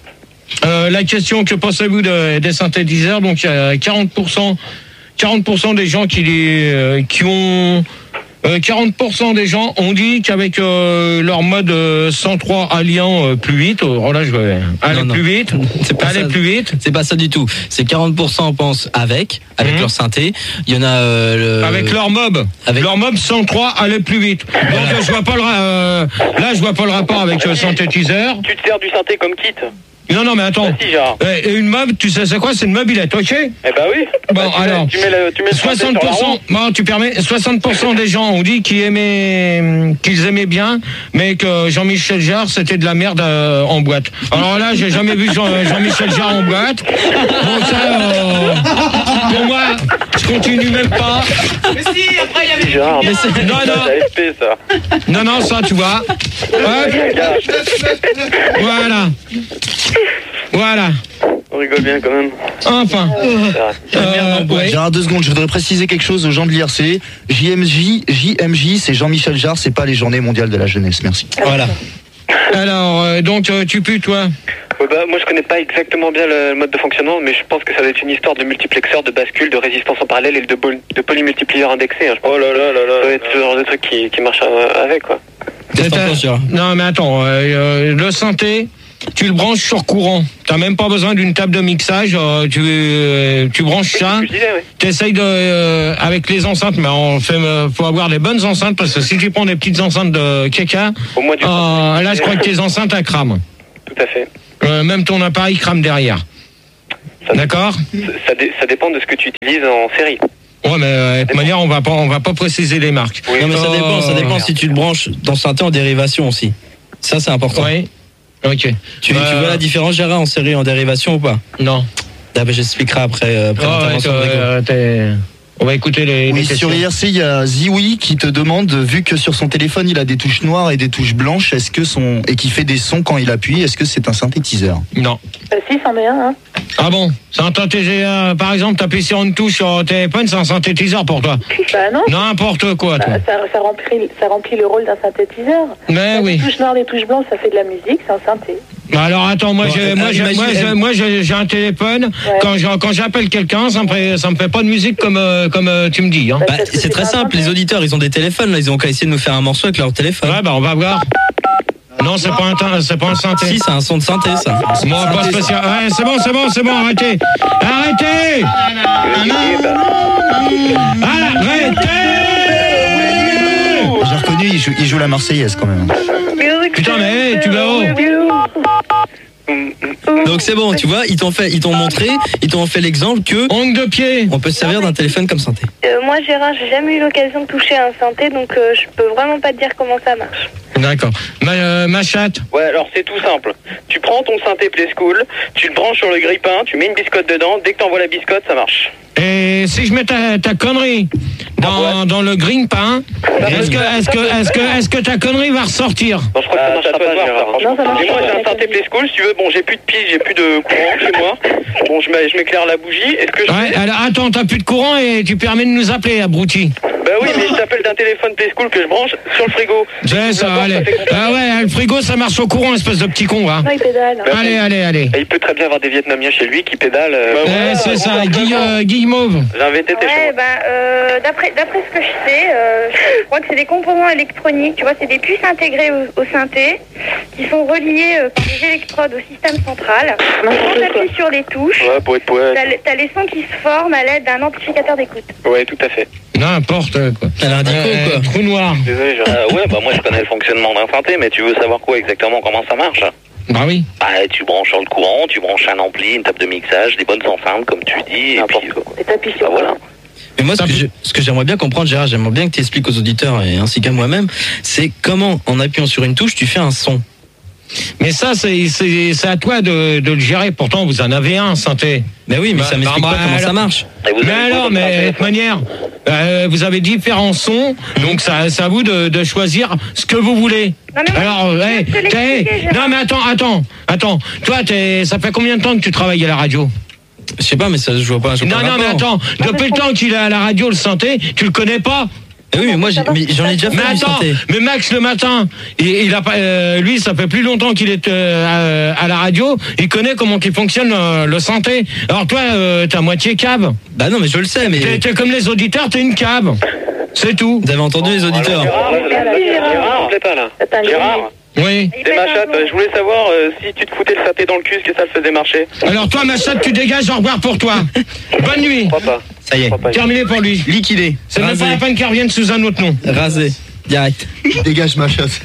Euh, la question, que pensez-vous de- des synthétiseurs? Donc, il y a quarante pour cent, quarante pour cent des gens qui les euh, qui ont euh, quarante pour cent des gens ont dit qu'avec euh, leur mode euh, cent trois alliant euh, plus vite, oh là je vais aller Non, non. plus vite, C'est pas aller ça. plus vite. C'est pas ça du tout. C'est quarante pour cent pensent avec, avec Mhm. leur synthé. Il y en a euh, le- Avec leur mob, avec- leur mob cent trois allait plus vite. Donc euh, je vois pas le ra- euh, là je vois pas le rapport avec le synthétiseur. Tu te sers du synthé comme kit? Non non mais attends. Bah si, Gérard. Eh, et une mob, tu sais c'est quoi? C'est une mobilette, ok? Eh bah oui. Bon, Bah, tu mets- alors, tu mets le, tu mets le synthé soixante sur pour la cent, roue. bon, tu permets, soixante pour cent des gens ont dit qu'ils aimaient, qu'ils aimaient bien, mais que Jean-Michel Jarre, c'était de la merde euh, en boîte. Alors là, j'ai jamais vu Jean, Jean-Michel Jarre en boîte. Donc ça, euh, pour moi, je continue même pas. Mais si, après il y avait Gérard, des mais liens. c'est Non, non. A F P ça. Non, non, ça, tu vois. Ouais, voilà. Voilà. On rigole bien quand même. Enfin. Euh, ouais. Gérard, deux secondes, je voudrais préciser quelque chose aux gens de l'I R C. J M J, J M J, c'est Jean-Michel Jarre, c'est pas les Journées mondiales de la jeunesse. Merci. Voilà. Alors, euh, donc, euh, tu pues, toi? Ouais, bah, moi je connais pas exactement bien le mode de fonctionnement, mais je pense que ça doit être une histoire de multiplexeur, de bascule, de résistance en parallèle et de, bol- de polymultiplieur indexé. Hein, je pense. Oh là là là là. Ça doit être ce genre de truc qui, qui marche euh, avec quoi. Qu'est-ce que t'en C'est un- penses, Gérard? Non, mais attends, euh, euh, le synthé, tu le branches sur courant. T'as même pas besoin d'une table de mixage. euh, tu, euh, tu branches C'est ça. ce que je disais, oui. T'essayes de, euh, avec les enceintes, mais on fait, euh, faut avoir les bonnes enceintes parce que si tu prends des petites enceintes de Keka, Au moins du euh, là je crois que tes enceintes elles crament. Tout à fait. Euh, même ton appareil crame derrière. Ça- D'accord? Ça, dé- ça dépend de ce que tu utilises en série. Ouais, mais euh, de toute manière on va pas, on va pas préciser les marques. Oui, Non mais ça Euh, dépend, ça dépend si tu le branches dans synthé en dérivation aussi. Ça c'est important. Oui. Ok. Tu, Euh, tu vois la différence, Gérard, en série et en dérivation ou pas? Non. Ah, bah, j'expliquerai après, euh, après Oh, ouais, l'intervention de Grégo. euh, t'es- on va écouter les, les Oui, questions. sur I R C, il y a Ziwi qui te demande, vu que sur son téléphone il a des touches noires et des touches blanches, est-ce que son et qui fait des sons quand il appuie, est-ce que c'est un synthétiseur? Non. Euh, si, c'en est un. Hein. Ah bon? C'est un synthétiseur. Par exemple, t'appuies sur une touche sur téléphone, c'est un synthétiseur pour toi. Bah non. N'importe quoi, toi. Bah, ça, ça, remplit, ça remplit le rôle d'un synthétiseur. Mais Des oui. touches noires, des touches blanches, ça fait de la musique, c'est un synthé. Bah alors attends, moi Bon, j'ai euh, moi j'ai imagine- moi j'ai moi j'ai j'ai un téléphone. Quand je- quand j'appelle quelqu'un, ça me fait ça me fait pas de musique comme euh, comme euh, tu me dis. Hein. Bah, Bah, parce que c'est très pas un simple, synthé. les auditeurs ils ont des téléphones là, ils ont qu'à essayer de nous faire un morceau avec leur téléphone. Ouais bah on va voir. Non, c'est pas un, c'est pas un synthé. Si, c'est un son de synthé, ça. Bon, pas spécial. Ouais, c'est bon, c'est bon, c'est bon, arrêtez. Arrêtez. Arrêtez. J'ai reconnu, il joue, il joue la Marseillaise quand même. Putain, mais tu vas où? Donc c'est bon, tu vois, ils t'ont fait, ils t'ont montré, ils t'ont fait l'exemple que ongle de pied. On peut se servir d'un téléphone comme synthé. Euh, moi, Gérard, j'ai jamais eu l'occasion de toucher à un synthé, donc euh, je peux vraiment pas te dire comment ça marche. D'accord. Ma, euh, ma chatte. Ouais, alors c'est tout simple. Tu prends ton synthé Play School, tu le branches sur le grille-pain, tu mets une biscotte dedans, dès que t'envoies la biscotte, ça marche. Et si je mets ta, ta connerie dans, dans le green pain, est-ce que, est-ce que, est-ce que, est-ce que ta connerie va ressortir? Non, je crois que ça marchera pas, Gérard. Non, ça marche Mais moi, pas. j'ai un synthé Play School, si tu veux, bon, j'ai plus de pile, j'ai plus de courant chez moi. Bon, je mets- je m'éclaire la bougie, est-ce que je... Ouais, alors attends, t'as plus de courant et tu permets de nous appeler, abruti. Bah oui, mais je t'appelle d'un téléphone Play School que je branche sur le frigo. C'est ça, allez. Ah ouais, le frigo, ça marche au courant, espèce de petit con, hein. Non, il pédale. Allez, allez, allez. Et il peut très bien avoir des Vietnamiens chez lui qui pédalent. euh, Ouais, c'est ça, Guy, euh, Guy Mauve. J'ai inventé tes Ouais, choses. bah, euh, d'après, d'après ce que je sais, euh, je crois que c'est des composants électroniques, tu vois, c'est des puces intégrées au, au synthé qui sont reliées euh, par des électrodes au système central. Quand tu appuies sur les touches, Ouais, pour être poète. t'as, le- t'as les sons qui se forment à l'aide d'un amplificateur d'écoute. Ouais, tout à fait. N'importe quoi. Elle a un dico Euh, ou quoi? Trou noir. Désolé, Gérard. Euh, ouais, bah moi je connais le fonctionnement d'un synthé, mais tu veux savoir quoi exactement, comment ça marche? Bah oui. Bah, tu branches sur le courant, tu branches un ampli, une table de mixage, des bonnes enceintes, comme tu dis, et puis euh, Et t'appuies bah, sur voilà. Mais moi, ce que, je- ce que j'aimerais bien comprendre, Gérard, j'aimerais bien que tu expliques aux auditeurs et ainsi qu'à moi-même, c'est comment, en appuyant sur une touche, tu fais un son. Mais ça, c'est, c'est, c'est à toi de, de le gérer. Pourtant, vous en avez un, synthé. Mais oui, mais Bah, ça m'explique bah, pas comment alors- ça marche. Et vous Mais avez quoi alors, comme mais synthé? de toute manière, euh, vous avez différents sons, donc ça, c'est à vous de, de choisir ce que vous voulez. Non, mais moi, Alors, je hey, peux te t'es- l'expliquer, Gérard. non mais attends, attends, attends. Toi, t'es, ça fait combien de temps que tu travailles à la radio? Je sais pas, mais ça, je vois pas. Je vois Non, pas non, le mais rapport. attends. Depuis le temps qu'il est à la radio, le synthé, tu le connais pas? Eh oui, mais moi, j'ai- mais j'en ai déjà fait Mais du attends, synthé. mais Max le matin, il, il a pas, euh, lui, ça fait plus longtemps qu'il est euh, à, à la radio. Il connaît comment qu'il fonctionne euh, le synthé. Alors toi, euh, t'es à moitié cave. Bah non, mais je le sais, mais T'es, t'es comme les auditeurs, t'es une cave. C'est tout. vous avez entendu les auditeurs. Gérard, Gérard, on plaît pas là. T'as un Gérard, Oui. Il c'est pète ma un chatte, plomb. je voulais savoir euh, si tu te foutais le synthé dans le cul, est-ce que ça le faisait marcher? Alors toi, ma chatte, tu dégages. Au revoir pour toi. Bonne nuit. Je crois pas. Ça y est, Je crois pas. Terminé pour lui. liquidé. C'est même Rasé. pas la peine qu'il revienne sous un autre nom. Rasé. Direct. Dégage ma chatte.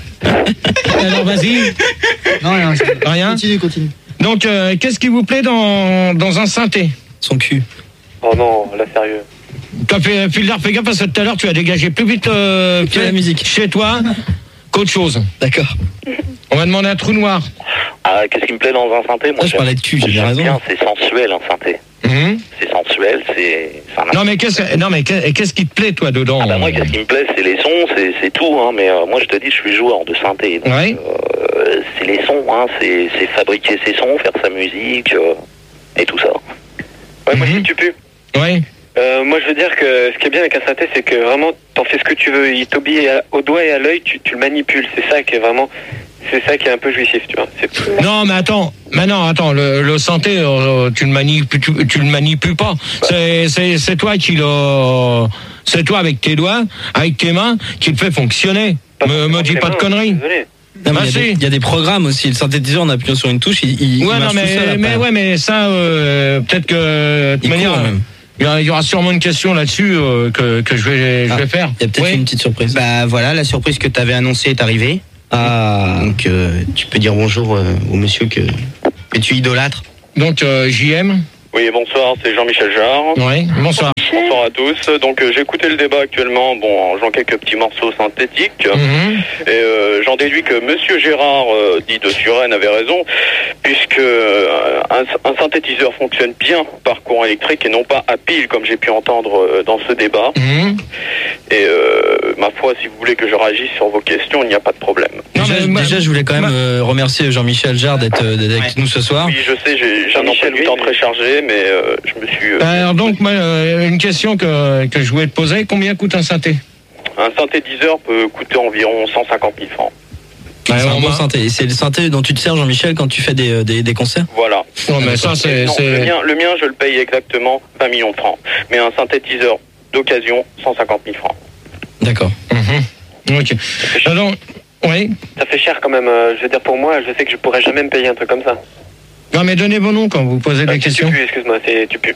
Alors vas-y. Non, rien. Rien. Continue, continue. Donc, euh, qu'est-ce qui vous plaît dans, dans un synthé? Son cul. Oh non, là sérieux. T'as fait, fais fais gaffe parce que tout à l'heure, tu as dégagé plus vite euh, Que la musique. chez toi qu'autre chose. D'accord. On va demander un trou noir. Ah, qu'est-ce qui me plaît dans un synthé? Moi, Ah, je j'aime- parlais de cul, j'ai bien j'aime raison. bien, c'est sensuel un synthé. Mhm. C'est sensuel, c'est... c'est un Non mais qu'est-ce non mais qu'est- qu'est-ce qui te plaît toi dedans? Ah bah moi, qu'est-ce qui me plaît, c'est les sons, c'est, c'est tout, hein, mais euh, moi je te dis, je suis joueur de synthé. Donc, Ouais. euh, c'est les sons, hein, c'est, c'est fabriquer ses sons, faire sa musique, euh, et tout ça. Ouais, moi Mhm. si tu pues. Ouais. Euh, moi je veux dire que ce qui est bien avec un synthé, c'est que vraiment t'en fais ce que tu veux. Il t'obéit à- au doigt et à l'œil, tu, tu le manipules. C'est ça qui est vraiment, c'est ça qui est un peu jouissif, tu vois. C'est... Non mais attends, maintenant attends, le, le synthé, euh, tu le manipules, tu, tu le manipules pas. C'est c'est c'est toi qui le, c'est toi avec tes doigts, avec tes mains, qui le fait fonctionner. Me, me dis pas de conneries. Désolé. Non, mais Bah, il y a des- si. il y, a des programmes aussi. Le synthétiseur, en appuyant sur une touche, il, il, il Ouais non marche tout seul mais après. mais ouais mais ça euh, peut-être que de toute Il manière. court, même. Il y a- il y aura sûrement une question là-dessus euh, que, que je vais, je Ah, vais faire. Il y a peut-être Oui. une petite surprise. Bah voilà, la surprise que tu avais annoncée est arrivée. Ah. Donc euh, tu peux dire bonjour euh, au monsieur que, que tu idolâtres. Donc euh, J M. Oui, bonsoir, c'est Jean-Michel Jarre. Oui. Bonsoir. Bonsoir à tous. Donc euh, j'ai écouté le débat actuellement, bon, en jouant quelques petits morceaux synthétiques. Mhm. Et euh, j'en déduis que Monsieur Gérard, euh, dit de Suresnes, avait raison, puisque euh, un, un synthétiseur fonctionne bien par courant électrique et non pas à pile, comme j'ai pu entendre euh, dans ce débat. Mhm. Et euh, ma foi, si vous voulez que je réagisse sur vos questions, il n'y a pas de problème. Non, Déjà, mais moi- déjà, je voulais quand même moi- euh, remercier Jean-Michel Jarre d'être euh, d'être avec Ouais. nous ce soir. Oui, je sais, j'ai, j'ai un emploi du temps très chargé, mais euh, je me suis... euh, Alors donc moi, euh, une question que, que je voulais te poser, combien coûte un synthé? un synthétiseur peut coûter environ cent cinquante mille francs. C'est Ouais, un on bon va- synthé. Et c'est le synthé dont tu te sers, Jean-Michel, quand tu fais des, euh, des, des concerts. Voilà. Non mais ça c'est Non, le, c'est mien, le mien, je le paye exactement vingt millions de francs. Mais un synthétiseur d'occasion, cent cinquante mille francs. D'accord. Mhm. Ok. Alors, Oui. Ça fait cher quand même. euh, Je veux dire, pour moi, je sais que je pourrais jamais me payer un truc comme ça. Non, mais donnez vos noms quand vous posez Ah, des tu questions. pues, excuse-moi, c'est tu pues.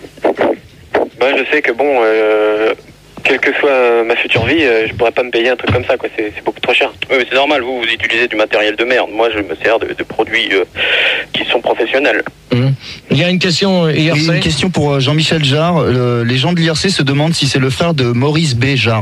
Bah, je sais que bon, euh, quelle que soit ma future vie, euh, je pourrais pas me payer un truc comme ça, quoi. C'est c'est beaucoup trop cher. Oui, mais c'est normal, vous, vous utilisez du matériel de merde. Moi, je me sers de, de produits euh, qui sont professionnels. Mmh. Il y a une question euh, I R Oui, C. une question pour euh, Jean-Michel Jarre. Le- les gens de l'I R C se demandent si c'est le frère de Maurice B. Jarre.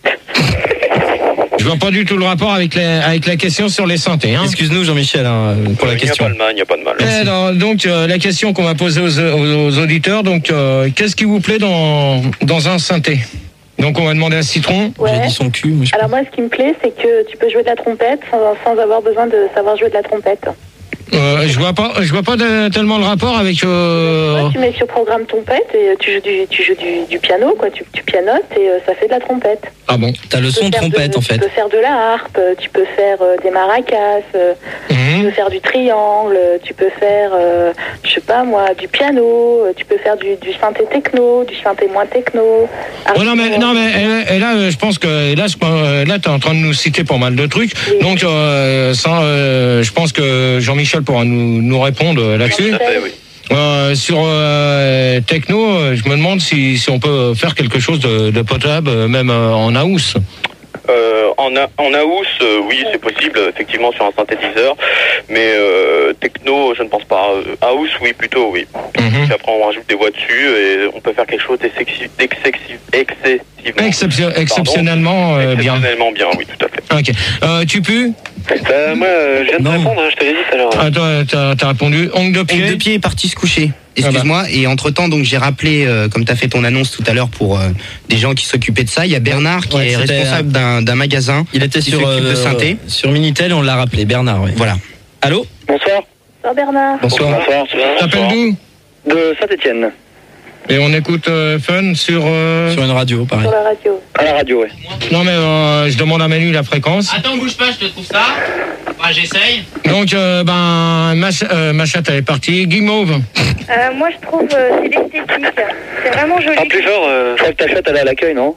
Je vois pas du tout le rapport avec la, avec la question sur les synthés. Hein. Excuse-nous Jean-Michel hein, pour la Il n'y a question. pas de mal, il n'y a pas de mal. Eh, non, donc euh, la question qu'on va poser aux, aux- aux auditeurs, donc euh, qu'est-ce qui vous plaît dans, dans un synthé? Donc on va demander à Citron. J'ai Ouais. dit son cul. Moi, je... Alors moi, ce qui me plaît, c'est que tu peux jouer de la trompette sans, sans avoir besoin de savoir jouer de la trompette. Euh, je vois pas, je vois pas de- tellement le rapport avec. Euh... Ouais, tu mets sur programme trompette et tu joues du, tu joues du, du piano, quoi. Tu, tu pianotes et euh, ça fait de la trompette. Ah bon. T'as le Tu son peux faire trompette de- en fait. Tu peux faire de la harpe, tu peux faire euh, des maracas, euh, tu Mmh. peux faire du triangle, tu peux faire, euh, je sais pas moi, du piano, euh, tu peux faire du, du synthé techno, du synthé moins techno. Oh, non mais non mais et, et là euh, je pense que là je- euh, là t'es en train de nous citer pas mal de trucs. Oui. Donc euh, ça, euh, je pense que Jean-Michel pourra nous, nous répondre euh, là-dessus. Tout à fait, oui. Euh, sur euh, techno, euh, je me demande si, si on peut faire quelque chose de, de potable, euh, même euh, en house. Euh, en, a- en house, euh, oui, c'est possible, effectivement, sur un synthétiseur. Mais euh, techno, je ne pense pas. Euh, House, oui, plutôt, oui. Mhm. Puis après, on rajoute des voix dessus et on peut faire quelque chose d'excessif- d'excessif- excessivement. Exception- exceptionnellement euh, bien. Exceptionnellement bien, oui, tout à fait. Ok. Euh, tu pues? Euh, moi, euh, je viens de Non. répondre, hein, je te l'ai dit tout à l'heure. Ah, toi, t'as, t'as répondu. Ongle de pied. Ongle de pied est parti se coucher. Excuse-moi. Et entre-temps, donc j'ai rappelé, euh, comme tu as fait ton annonce tout à l'heure pour euh, des gens qui s'occupaient de ça, il y a Bernard qui Ouais, est c'était, responsable d'un, d'un magasin. Il était qui sur s'occupe de euh, synthé. sur Minitel, on l'a rappelé. Bernard. Oui. Voilà. Allô. Bonsoir. Bonsoir Bernard. Bonsoir. Bonsoir. T'appelles d'où? De Saint-Etienne. Et on écoute euh, Fun sur. euh, Sur une radio, pareil. Sur la radio. À la radio, ouais. Non mais euh, je demande à Manu la fréquence. Attends, bouge pas, je te trouve ça. Enfin, j'essaye. Donc euh, ben ma, ch- euh, ma chatte elle est partie. Guimauve. Euh, moi, je trouve euh, c'est l'esthétique. C'est vraiment joli. Ah, plus fort, euh, je crois que ta chatte, elle est à l'accueil, non?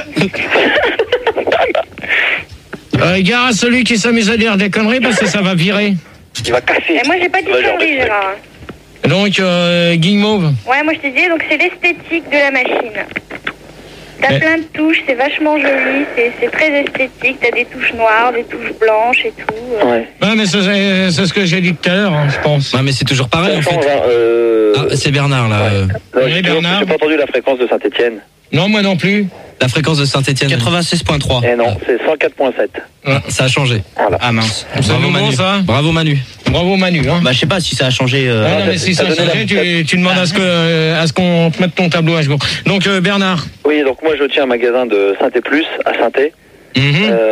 Euh, gare à celui qui s'amuse à dire des conneries parce que ça va virer. Il va casser. Et moi, j'ai pas dit Ouais, genre conneries, de- Gérard. Donc euh, Guimauve. Ouais, moi, je te disais, donc c'est l'esthétique de la machine. T'as Mais- plein de touches, c'est vachement joli, c'est c'est très esthétique. T'as des touches noires, des touches blanches et tout. euh. Ouais. Ouais mais c'est, c'est- c'est ce que j'ai dit tout à l'heure, hein, je pense. Ouais, mais c'est toujours pareil en fait. Attends, va, euh... Ah, c'est Bernard là. euh, non, Oui, j'ai Bernard. j'ai pas entendu la fréquence de Saint-Etienne. Non moi non plus. La fréquence de Saint-Étienne. quatre-vingt-seize virgule trois. Eh non, c'est cent quatre virgule sept. Ça a changé. Ah mince. C'est Bravo nouveau Manu. ça. Bravo Manu. Bravo Manu. Hein. Bah je sais pas si ça a changé. euh, Ah non, mais si ça a ça donne changé, la- tu, tu demandes à ce que euh, à ce qu'on te mette ton tableau à jour. Donc euh, Bernard. Oui, donc moi je tiens un magasin de Synthé Plus à Synthé. Mhm.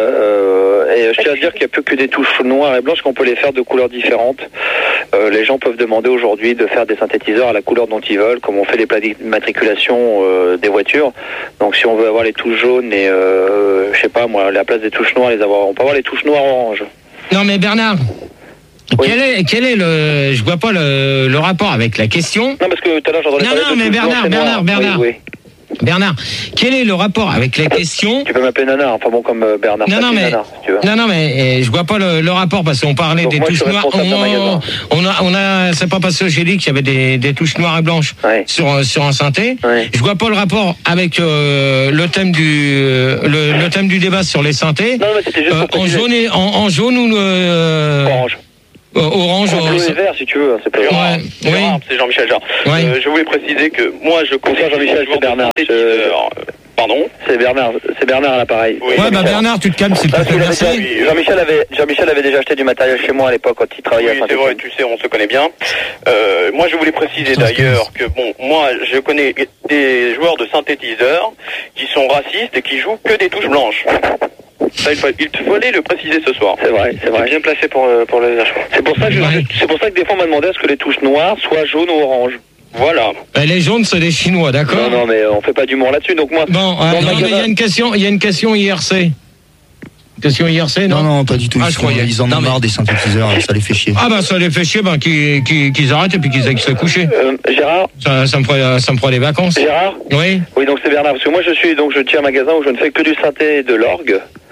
Euh, et je tiens à dire qu'il n'y a plus que des touches noires et blanches qu'on peut les faire de couleurs différentes. Euh, les gens peuvent demander aujourd'hui de faire des synthétiseurs à la couleur dont ils veulent, comme on fait les plaques d'immatriculation euh, des voitures. Donc si on veut avoir les touches jaunes et euh, je sais pas moi, à la place des touches noires, les avoir, on peut avoir les touches noires orange. Non mais Bernard. Oui. Quel est quel est le je vois pas le, le rapport avec la question. Non parce que tout à l'heure j'entendais Non, parler non, de mais touches Bernard, blanches et Bernard, noires. Bernard. Oui, oui. Bernard, quel est le rapport avec la question? Tu peux m'appeler Nanar, enfin bon comme euh, Bernard. Non, non, t'appelles mais- Nanar, si tu veux. Non, non, mais euh, je vois pas le, le rapport parce qu'on parlait Donc des moi, je touches suis noires. responsable d'un magasin. On, on a, on a, c'est pas parce que j'ai dit qu'il y avait des, des touches noires et blanches Ouais. sur euh, sur un synthé. Ouais. Je vois pas le rapport avec euh, le thème du euh, le, le thème du débat sur les synthés. Non, mais c'était juste Euh, pour en préciser. jaune et en, en jaune ou euh, Orange. euh, orange. Bleu euh, et vert si tu veux, hein, c'est pas grave. Ouais, oui. Gérard, c'est Jean-Michel Jarre. Ouais. Euh, je voulais préciser que moi, je connais Bonsoir, Jean-Michel, c'est Bernard. Je- synthétiseurs. Euh, Pardon. C'est Bernard, c'est Bernard à l'appareil. Oui, Ouais, bah Bernard, tu te calmes, s'il te Parce plaît, qu'il avait merci. déjà- Jean-Michel avait, Jean-Michel avait déjà acheté du matériel chez moi à l'époque quand il travaillait Oui, à c'est vrai, Saint-Étienne. tu sais, on se connaît bien. Euh, moi, je voulais préciser Ça se d'ailleurs que, bon, moi, je connais des joueurs de synthétiseurs qui sont racistes et qui jouent que des touches blanches. Ça, il, faut, il fallait le préciser ce soir. C'est vrai, c'est vrai. Bien placé pour, euh, pour le dire, je crois. C'est pour ça que je- Ouais. c'est pour ça que des fois on m'a demandé à ce que les touches noires soient jaunes ou oranges. Voilà. Euh, Les jaunes, c'est des Chinois, d'accord? Non, non, mais on fait pas d'humour là-dessus. Donc moi, Bon, euh, dans le non, mais il y a magasin- une question, il y a une question I R C. Question I R C, non? Non, non, pas du tout. Ah, Ils, je sont- croyais. ils en Non, ont mais- marre des synthétiseurs, ça les fait chier. Ah bah ça les fait chier, ben qu'ils qu'ils- qu'ils arrêtent et puis qu'ils aillent se coucher. euh, Gérard, Ça, ça me ferait, ça me ferait des vacances. Gérard. Oui. Oui, donc c'est Bernard. Parce que moi je suis, donc je tiens un magasin où je ne fais que du synthé et de l'orgue. Et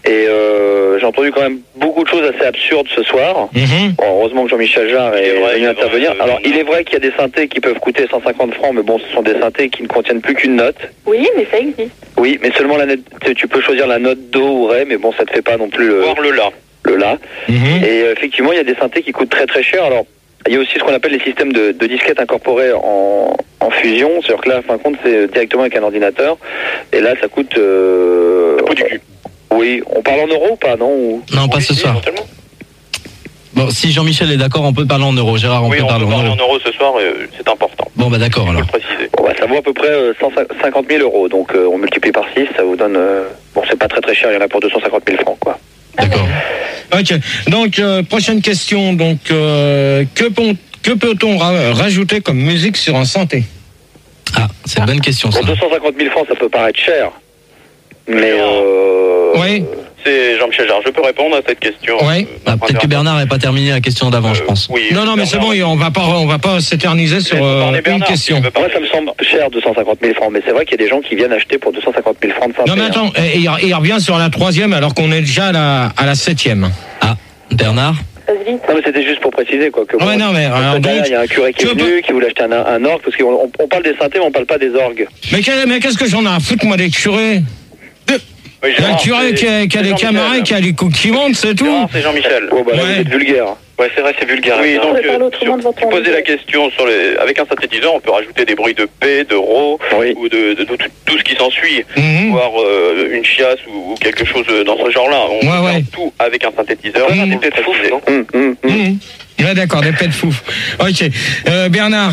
Et euh, j'ai entendu quand même beaucoup de choses assez absurdes ce soir. Mhm. Bon, heureusement que Jean-Michel Jarre est, Il est vrai, venu il est intervenir. vrai, euh, Alors, il est vrai qu'il y a des synthés qui peuvent coûter cent cinquante francs, mais bon, ce sont des synthés qui ne contiennent plus qu'une note. Oui, mais ça existe. Oui, mais seulement la note. Tu peux choisir la note do ou ré, mais bon, ça te fait pas non plus le, Voir le là. le la. Mhm. Et euh, effectivement, il y a des synthés qui coûtent très très cher. Alors, il y a aussi ce qu'on appelle les systèmes de, de disquettes incorporés en, en fusion. C'est-à-dire que là, en fin de compte, c'est directement avec un ordinateur. Et là, ça coûte... Euh... Le pot du cul. Oui, on parle en euros ou pas, non ou... Non, pas Oui, ce si, soir. éventuellement. Bon, si Jean-Michel est d'accord, on peut parler en euros. Gérard, on Oui, peut on parler peut en parler euros. en euros ce soir, euh, c'est important. Bon, bah d'accord Il faut alors. le préciser. Bon, bah, ça vaut à peu près euh, cent cinquante mille euros. Donc, euh, on multiplie par six, ça vous donne... euh, Bon, c'est pas très très cher, il y en a pour deux cent cinquante mille francs, quoi. D'accord. Ok. Donc, euh, prochaine question. Donc, euh, que, pon- que peut-on ra- rajouter comme musique sur un synthé? Ah, c'est une bonne question ça. Pour deux cent cinquante mille francs, ça peut paraître cher. Mais... Euh... Oui. C'est Jean-Michel Jarre. Je peux répondre à cette question. Oui. euh, Ah, peut-être que Bernard n'avait pas terminé la question d'avant, je pense. Euh, oui, Non, non, mais c'est bon, Bernard, on va pas, on va pas s'éterniser sur Laisse euh, parler une Bernard, question. s'il veut Moi, parler. ça me semble cher, deux cent cinquante mille francs. Mais c'est vrai qu'il y a des gens qui viennent acheter pour deux cent cinquante mille francs de synthé. Non, mais attends, et, et il revient sur la troisième alors qu'on est déjà à la, à la septième. Ah, Bernard. Ça se vite. Non, mais c'était juste pour préciser, quoi. Que Ouais, non, mais, alors, derrière, donc, il y a un curé qui est tu venu, peux- qui voulait acheter un, un orgue, parce qu'on on, on parle des synthés, mais on parle pas des orgues. Mais, qu'est- mais qu'est-ce que j'en ai à foutre, moi, des curés? Oui, Il y a un Gérard, curé c'est- qui a, qui a c'est des Jean-Michel. camarades, qui a les coups qui montent, c'est tout. Gérard, c'est Jean-Michel. Oh, bah là, Ouais. vous êtes vulgaire. Ouais, c'est vrai, c'est vulgaire. On Oui, donc, pourrait parler euh, autrement sur- devant tu ton posais la micro. question sur les, avec un synthétiseur, on peut rajouter des bruits de P, de Rho, Oui. ou de, de- de tout, tout ce qui s'ensuit, Mhm. voire euh, une chiasse ou, ou quelque chose dans ce genre-là. On Ouais, peut faire ouais. tout avec un synthétiseur. Ouais, faut des le pets de fouf, préciser. non Hum, hum, hum. Mhm. Ouais, d'accord, des pets de fouf. Ok. Euh, Bernard.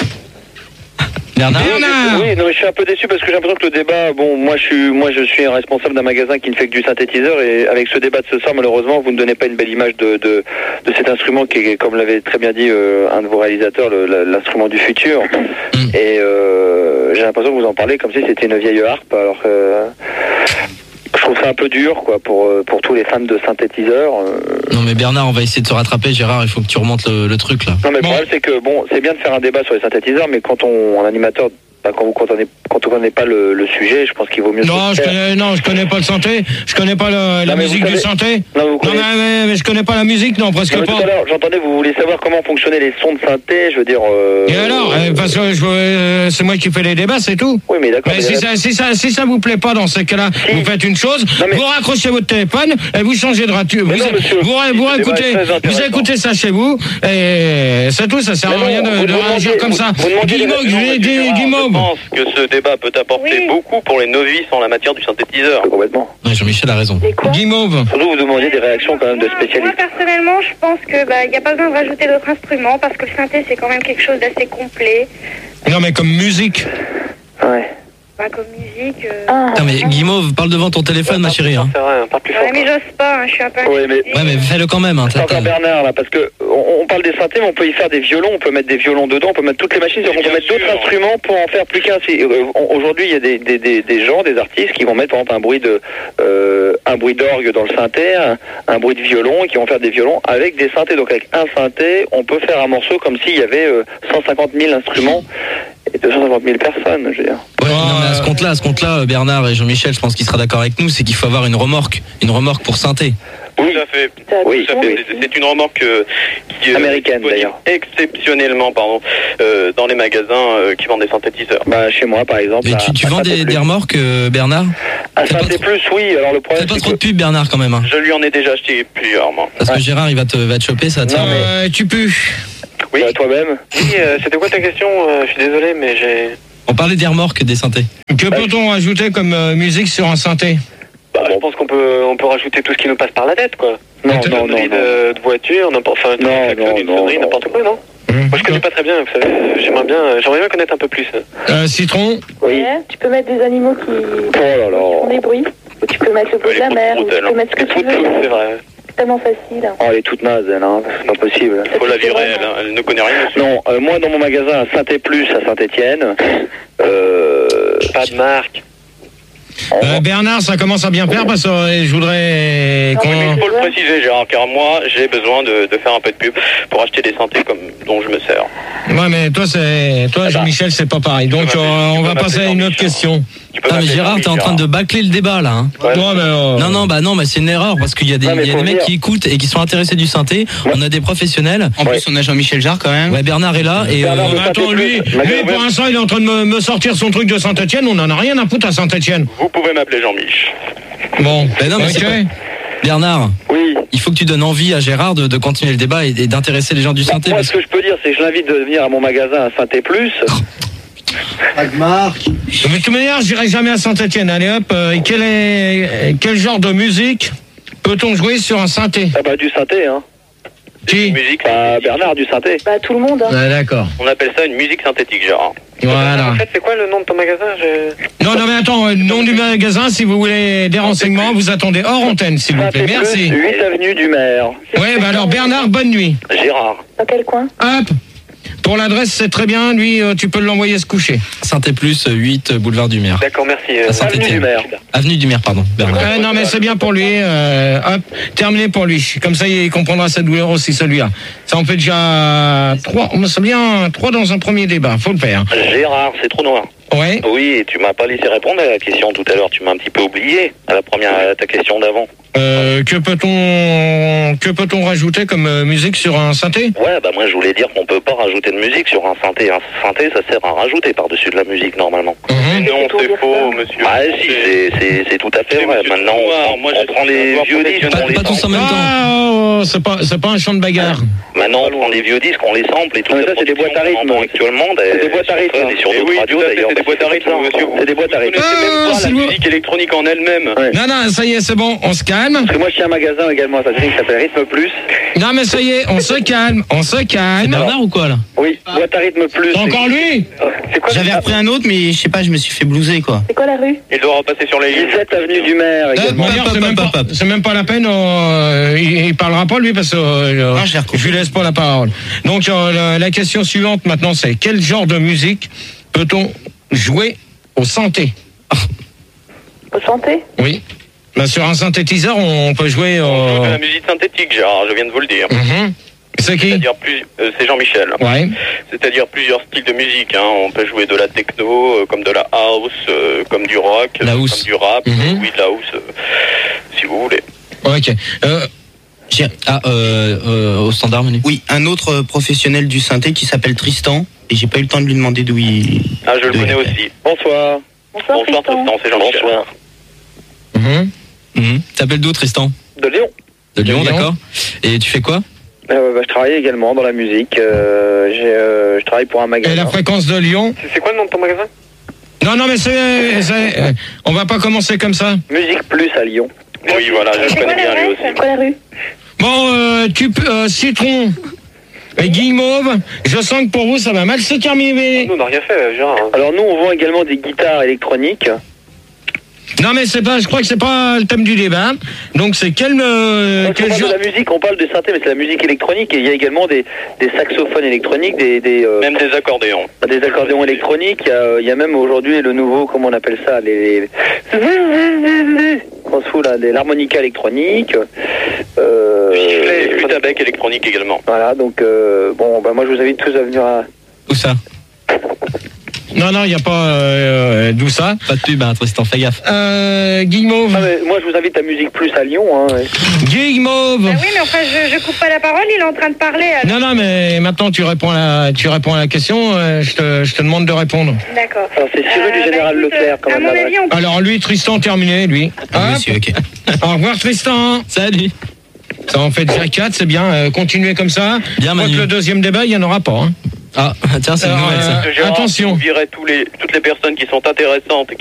Bernard. Bernard. Oui, non, mais je suis un peu déçu parce que j'ai l'impression que le débat, bon, moi je suis, moi je suis un responsable d'un magasin qui ne fait que du synthétiseur et avec ce débat de ce soir, malheureusement, vous ne donnez pas une belle image de, de, de cet instrument qui est, comme l'avait très bien dit euh, un de vos réalisateurs, le- la- l'instrument du futur. Et euh, j'ai l'impression que vous en parlez comme si c'était une vieille harpe, alors que euh, je trouve ça un peu dur, quoi, pour euh, pour tous les fans de synthétiseurs. euh. Non mais Bernard, on va essayer de se rattraper. Gérard, il faut que tu remontes le, le truc là. Non, mais le Bon. problème c'est que bon, c'est bien de faire un débat sur les synthétiseurs, mais quand on, un animateur, bah, quand vous comprenez, quand on connaît pas le, le sujet, je pense qu'il vaut mieux. Non, se je taire. connais, non, je connais pas le synthé. Je connais pas le- la Non, mais musique vous du savez- synthé. Non, vous Non, connaissez- mais, mais- mais je connais pas la musique, non, presque Non, mais tout pas. à l'heure, j'entendais, vous voulez savoir comment fonctionnaient les sons de synthé, je veux dire. euh, Et alors, euh, parce que je- euh, c'est moi qui fais les débats, c'est tout. Oui, mais d'accord. Mais mais si la- ça, si, ça, si ça vous plaît pas dans ces cas-là, Si. vous faites une chose, Non, mais- vous raccrochez votre téléphone et vous changez de radio. Vous, Mais non, monsieur. vous, vous, Si, ce débat écoutez, est très vous intéressant. écoutez ça chez vous et c'est tout, ça sert à Mais non, rien de, vous de demandez- réagir comme vous- ça. vous demandez des- Guimauve, non, je mais l'ai dit, Gérard, Je Guimauve. pense que ce débat peut apporter Oui. beaucoup pour les novices en la matière du synthétiseur. Complètement. Ouais, Jean-Michel a raison. Et quoi? Guimauve. Surtout, vous demandiez des réactions quand même de Moi- spécialistes. Moi, personnellement, je pense que bah, il n'y a pas besoin de rajouter d'autres instruments parce que le synthé, c'est quand même quelque chose d'assez complet. Non, mais comme musique. Ouais. Bah, comme musique. euh, Ah. Putain, mais Guimauve, parle devant ton téléphone, ma chérie. Hein. C'est vrai, pas plus ouais, fort. mais j'ose pas, hein, je suis un peu Ouais, mais- intimidée. Ouais, mais fais-le quand même. Hein, C'est t'as- encore t'as- Bernard là, parce que on, on parle des synthés, mais on peut y faire des violons, on peut mettre des violons dedans, on peut mettre toutes les machines, on peut bien mettre d'autres sûr. instruments pour en faire plus qu'un. Si, euh, on- Aujourd'hui, il y a des, des, des, des gens, des artistes qui vont mettre par exemple un bruit de euh, un bruit d'orgue dans le synthé, un, un bruit de violon, et qui vont faire des violons avec des synthés. Donc avec un synthé, on peut faire un morceau comme s'il y avait euh, cent cinquante mille instruments et deux cent cinquante mille personnes, je veux dire. Ouais, non, mais à ce compte-là, à ce compte-là, Bernard et Jean-Michel, je pense qu'il sera d'accord avec nous, c'est qu'il faut avoir une remorque, une remorque pour synthé. Oui. Tout à fait. Oui, Tout à fait. oui. C'est- C'est une remorque euh, qui est Américaine, disponible d'ailleurs. exceptionnellement, pardon, euh, dans les magasins euh, qui vendent des synthétiseurs. Bah chez moi par exemple. Et à- tu, tu à vends Synthé des, Plus. des remorques, euh, Bernard? À Fais pas Synthé trop- Plus, oui. Alors le Fais problème pas c'est trop que de pub, Bernard, quand même. Hein. Je lui en ai déjà acheté plusieurs, moi. Parce que Gérard, il va te, va te choper, ça va te Non, faire- Euh, tu pues. Oui. Bah, toi-même. Oui, euh, c'était quoi ta question Euh, Je suis désolé, mais j'ai... On parlait des remorques, des synthés. Que peut-on ajouter comme euh, musique sur un synthé? Bah, je pense qu'on peut, on peut rajouter tout ce qui nous passe par la tête, quoi. Non, Une non, non, sonnerie non. de, de voiture, n'importe, enfin, Non, un klaxon, non, une non, sonnerie, non. n'importe quoi, non Moi, je connais pas très bien, vous savez. euh, J'aimerais bien, euh, j'aimerais bien connaître un peu plus. Euh, Citron. Oui. Ouais, tu peux mettre des animaux qui, Oh là qui font là. des bruits. Ou tu peux mettre le bruit de la mer. Ou tu peux mettre ce que tu veux. C'est vrai. C'est tellement facile. hein. Oh, elle est toute naze, elle, hein. C'est pas possible. Faut la virer, elle, hein. Elle ne connaît rien dessus. Non, euh, moi dans mon magasin à Synthé Plus à Saint-Étienne, euh, Pas de marque. Euh, Bernard, ça commence à bien faire parce que euh, je voudrais Non, qu'on... mais Il faut le préciser, Gérard, car moi, j'ai besoin de, de faire un peu de pub pour acheter des synthés comme dont je me sers. Ouais, mais toi, c'est toi, Jean-Michel, c'est pas pareil. Donc, Tu peux euh, m'appeler- tu on peux va m'appeler passer à une autre Jean-Michel. question. Tu peux Non mais m'appeler Gérard, Jean-Mi, t'es en train de bâcler le débat là. Hein. Ouais, Non, mais, euh, Non non bah non mais c'est une erreur parce qu'il y a des, Non, mais il y a faut des mecs dire. qui écoutent et qui sont intéressés du synthé. On a des professionnels. En plus, on a Jean-Michel Jarre quand même. Ouais, Bernard est là et Bernard euh, de bah, attends, lui, Saint-Étienne. lui, pour l'instant, il est en train de me, me sortir son truc de Saint-Etienne. On en a rien à foutre à Saint-Etienne. Vous pouvez m'appeler Jean-Mich. Bon, Ben non, mais ok. c'est pas- Bernard, Oui. il faut que tu donnes envie à Gérard de, de continuer le débat et, et d'intéresser les gens du synthé. Moi, Parce ce que je peux dire, c'est que je l'invite de venir à mon magasin à Synthé Plus. De toute manière, j'irai jamais à Saint-Etienne. Allez hop, euh, quel, est, quel genre de musique peut-on jouer sur un synthé? Ah bah du synthé, hein. Qui? Musique Bah synthétique. Bernard du synthé. Bah tout le monde. Hein. Ouais, d'accord. On appelle ça une musique synthétique, Gérard. Voilà. En fait, c'est quoi le nom de ton magasin? Je... Non, non, mais attends, euh, nom du magasin, si vous voulez des renseignements, vous attendez hors antenne, s'il vous plaît. Synthé Plus, Merci. huit avenue du Maire. Ouais, bah alors Bernard, bonne nuit. Gérard. Dans quel coin? Hop. Pour l'adresse, c'est très bien. Lui, euh, tu peux l'envoyer se coucher. Synthé Plus, huit, boulevard du Maire. D'accord, merci. À Euh, Saint-Étienne. Avenue du Maire. Avenue du Maire, pardon. Bernard. Ouais, non, mais c'est bien pour lui. Euh, hop, terminé pour lui. Comme ça, il comprendra sa douleur aussi, celui-là. Ça en fait déjà trois. C'est bien trois dans un premier débat. Faut le faire. Gérard, c'est trop noir. Ouais. Oui, et tu m'as pas laissé répondre à la question tout à l'heure. Tu m'as un petit peu oublié à la première, à ta question d'avant. Euh, que peut-on que peut-on rajouter comme euh, musique sur un synthé? Ouais, bah moi je voulais dire qu'on peut pas rajouter de musique sur un synthé. Un synthé, ça sert à rajouter par-dessus de la musique normalement. Mhm. Non, pour c'est dire faux, ça. monsieur. Ah si, c'est- c'est c'est tout à fait C'est vrai. monsieur Maintenant, Noir. on, Moi, on je prend suis les un vieux disques, Pas, on les pas tous en sample. même temps. Ah, oh, c'est pas c'est pas un chant de bagarre. Maintenant, on prend les vieux disques, on les sample et tout. Ouais, la ça, c'est des production boîtes à rythme. qu'on entend actuellement, C'est des boîtes à rythme. Et sur Eh d'autres oui, radios tout à fait, d'ailleurs. c'est des boîtes à rythme, monsieur. C'est des boîtes à Vous rythme. connaissez même Ah, pas c'est la le- musique électronique en elle-même. Ouais. Non, non, ça y est, c'est bon, on se calme. Parce que moi, je suis un magasin également à Saint-Étienne qui s'appelle Rythme Plus. Non, mais ça y est, on se calme, on se C'est calme. Bernard ou quoi là? Oui, boîte à Rythme Plus. C'est encore lui? C'est quoi? J'avais repris un autre, mais je sais pas, je me suis fait blouser quoi. C'est quoi la rue? Il doit repasser sur les lignes. dix-sept avenue du Maire Euh, également. d'ailleurs, hop, c'est hop, même, hop, pas- hop. c'est même pas la peine, euh, il, il parlera pas lui parce que euh, Non, je l'ai recoupé. je lui laisse pas la parole. Donc euh, la, la question suivante maintenant c'est quel genre de musique peut-on jouer au synthé? Au santé? Oui. Bah, sur un synthétiseur on peut jouer On joue de au... la musique synthétique, Gérard, je viens de vous le dire. Mhm. C'est qui? C'est-à-dire plus, euh, c'est Jean-Michel. Ouais. C'est-à-dire plusieurs styles de musique. Hein. On peut jouer de la techno, euh, comme de la house, euh, comme du rock, La euh, house. comme du rap, Mhm. euh, oui, de la house, euh, si vous voulez. Ok. Euh, J'ai- Ah, euh, euh, au standard menu. Oui, un autre euh, professionnel du synthé qui s'appelle Tristan, et j'ai pas eu le temps de lui demander d'où il. Ah, je le d'où il connais appelle. aussi. Bonsoir. Bonsoir, Bonsoir Tristan. Tristan, c'est Jean-Michel. Bonsoir. mhm. Mhm. T'appelles d'où Tristan? De Lyon. De Lyon, De Lyon. d'accord. Et tu fais quoi? Euh, bah, je travaille également dans la musique. Euh, j'ai, euh, je travaille pour un Et magasin. la fréquence de Lyon? C'est- C'est quoi le nom de ton magasin? Non, non, mais c'est... c'est- euh, on va pas commencer comme ça. Musique Plus à Lyon. Oui, voilà, je C'est le quoi connais bien lui l'adresse? aussi. C'est quoi la rue? Bon, euh, tu peux... euh, Citron et Guimauve, je sens que pour vous ça va mal se terminer. Nous, on n'a rien fait, Gérard. hein. Alors nous, on vend également des guitares électroniques. Non mais c'est pas, je crois que c'est pas le thème du débat. Donc c'est quel, euh, Quand on quel parle genre... de la musique, on parle de synthé, mais c'est la musique électronique. Et il y a également des, des saxophones électroniques, des, des, euh, Même des accordéons. des accordéons électroniques. Il y a, il y a même aujourd'hui le nouveau, comment on appelle ça, les... les... On se fout là, des- l'harmonica électronique. Euh, Sifflet, flûte à bec électronique également. Voilà, donc euh, bon, bah moi je vous invite tous à venir à... Où ça? Non non, il y a pas euh, d'où ça. Pas de pub, hein, Tristan, fais gaffe. Euh, Guimauve, Ah, mais moi je vous invite à Musique Plus à Lyon. Hein, ouais. Guimauve. Ah oui, mais enfin, je, je coupe pas la parole, il est en train de parler. alors. Non non, mais maintenant tu réponds à la, tu réponds à la question. euh, je te, je te demande de répondre. D'accord. Alors c'est sur rue du Euh, Général bah, écoute, Leclerc quand à même. mon l'adresse. avis, on Alors lui, Tristan terminé, lui. Ah, Hop. monsieur, ok. Au revoir Tristan. Salut. Ça en fait déjà quatre, c'est bien. Euh, continuez comme ça. Bien, Je crois Manu. que le deuxième débat, il y en aura pas. Hein. Ah, tiens, c'est une Alors, nouvelle ça. euh, Gérard, attention. Vous virez tous les, toutes les personnes qui sont intéressantes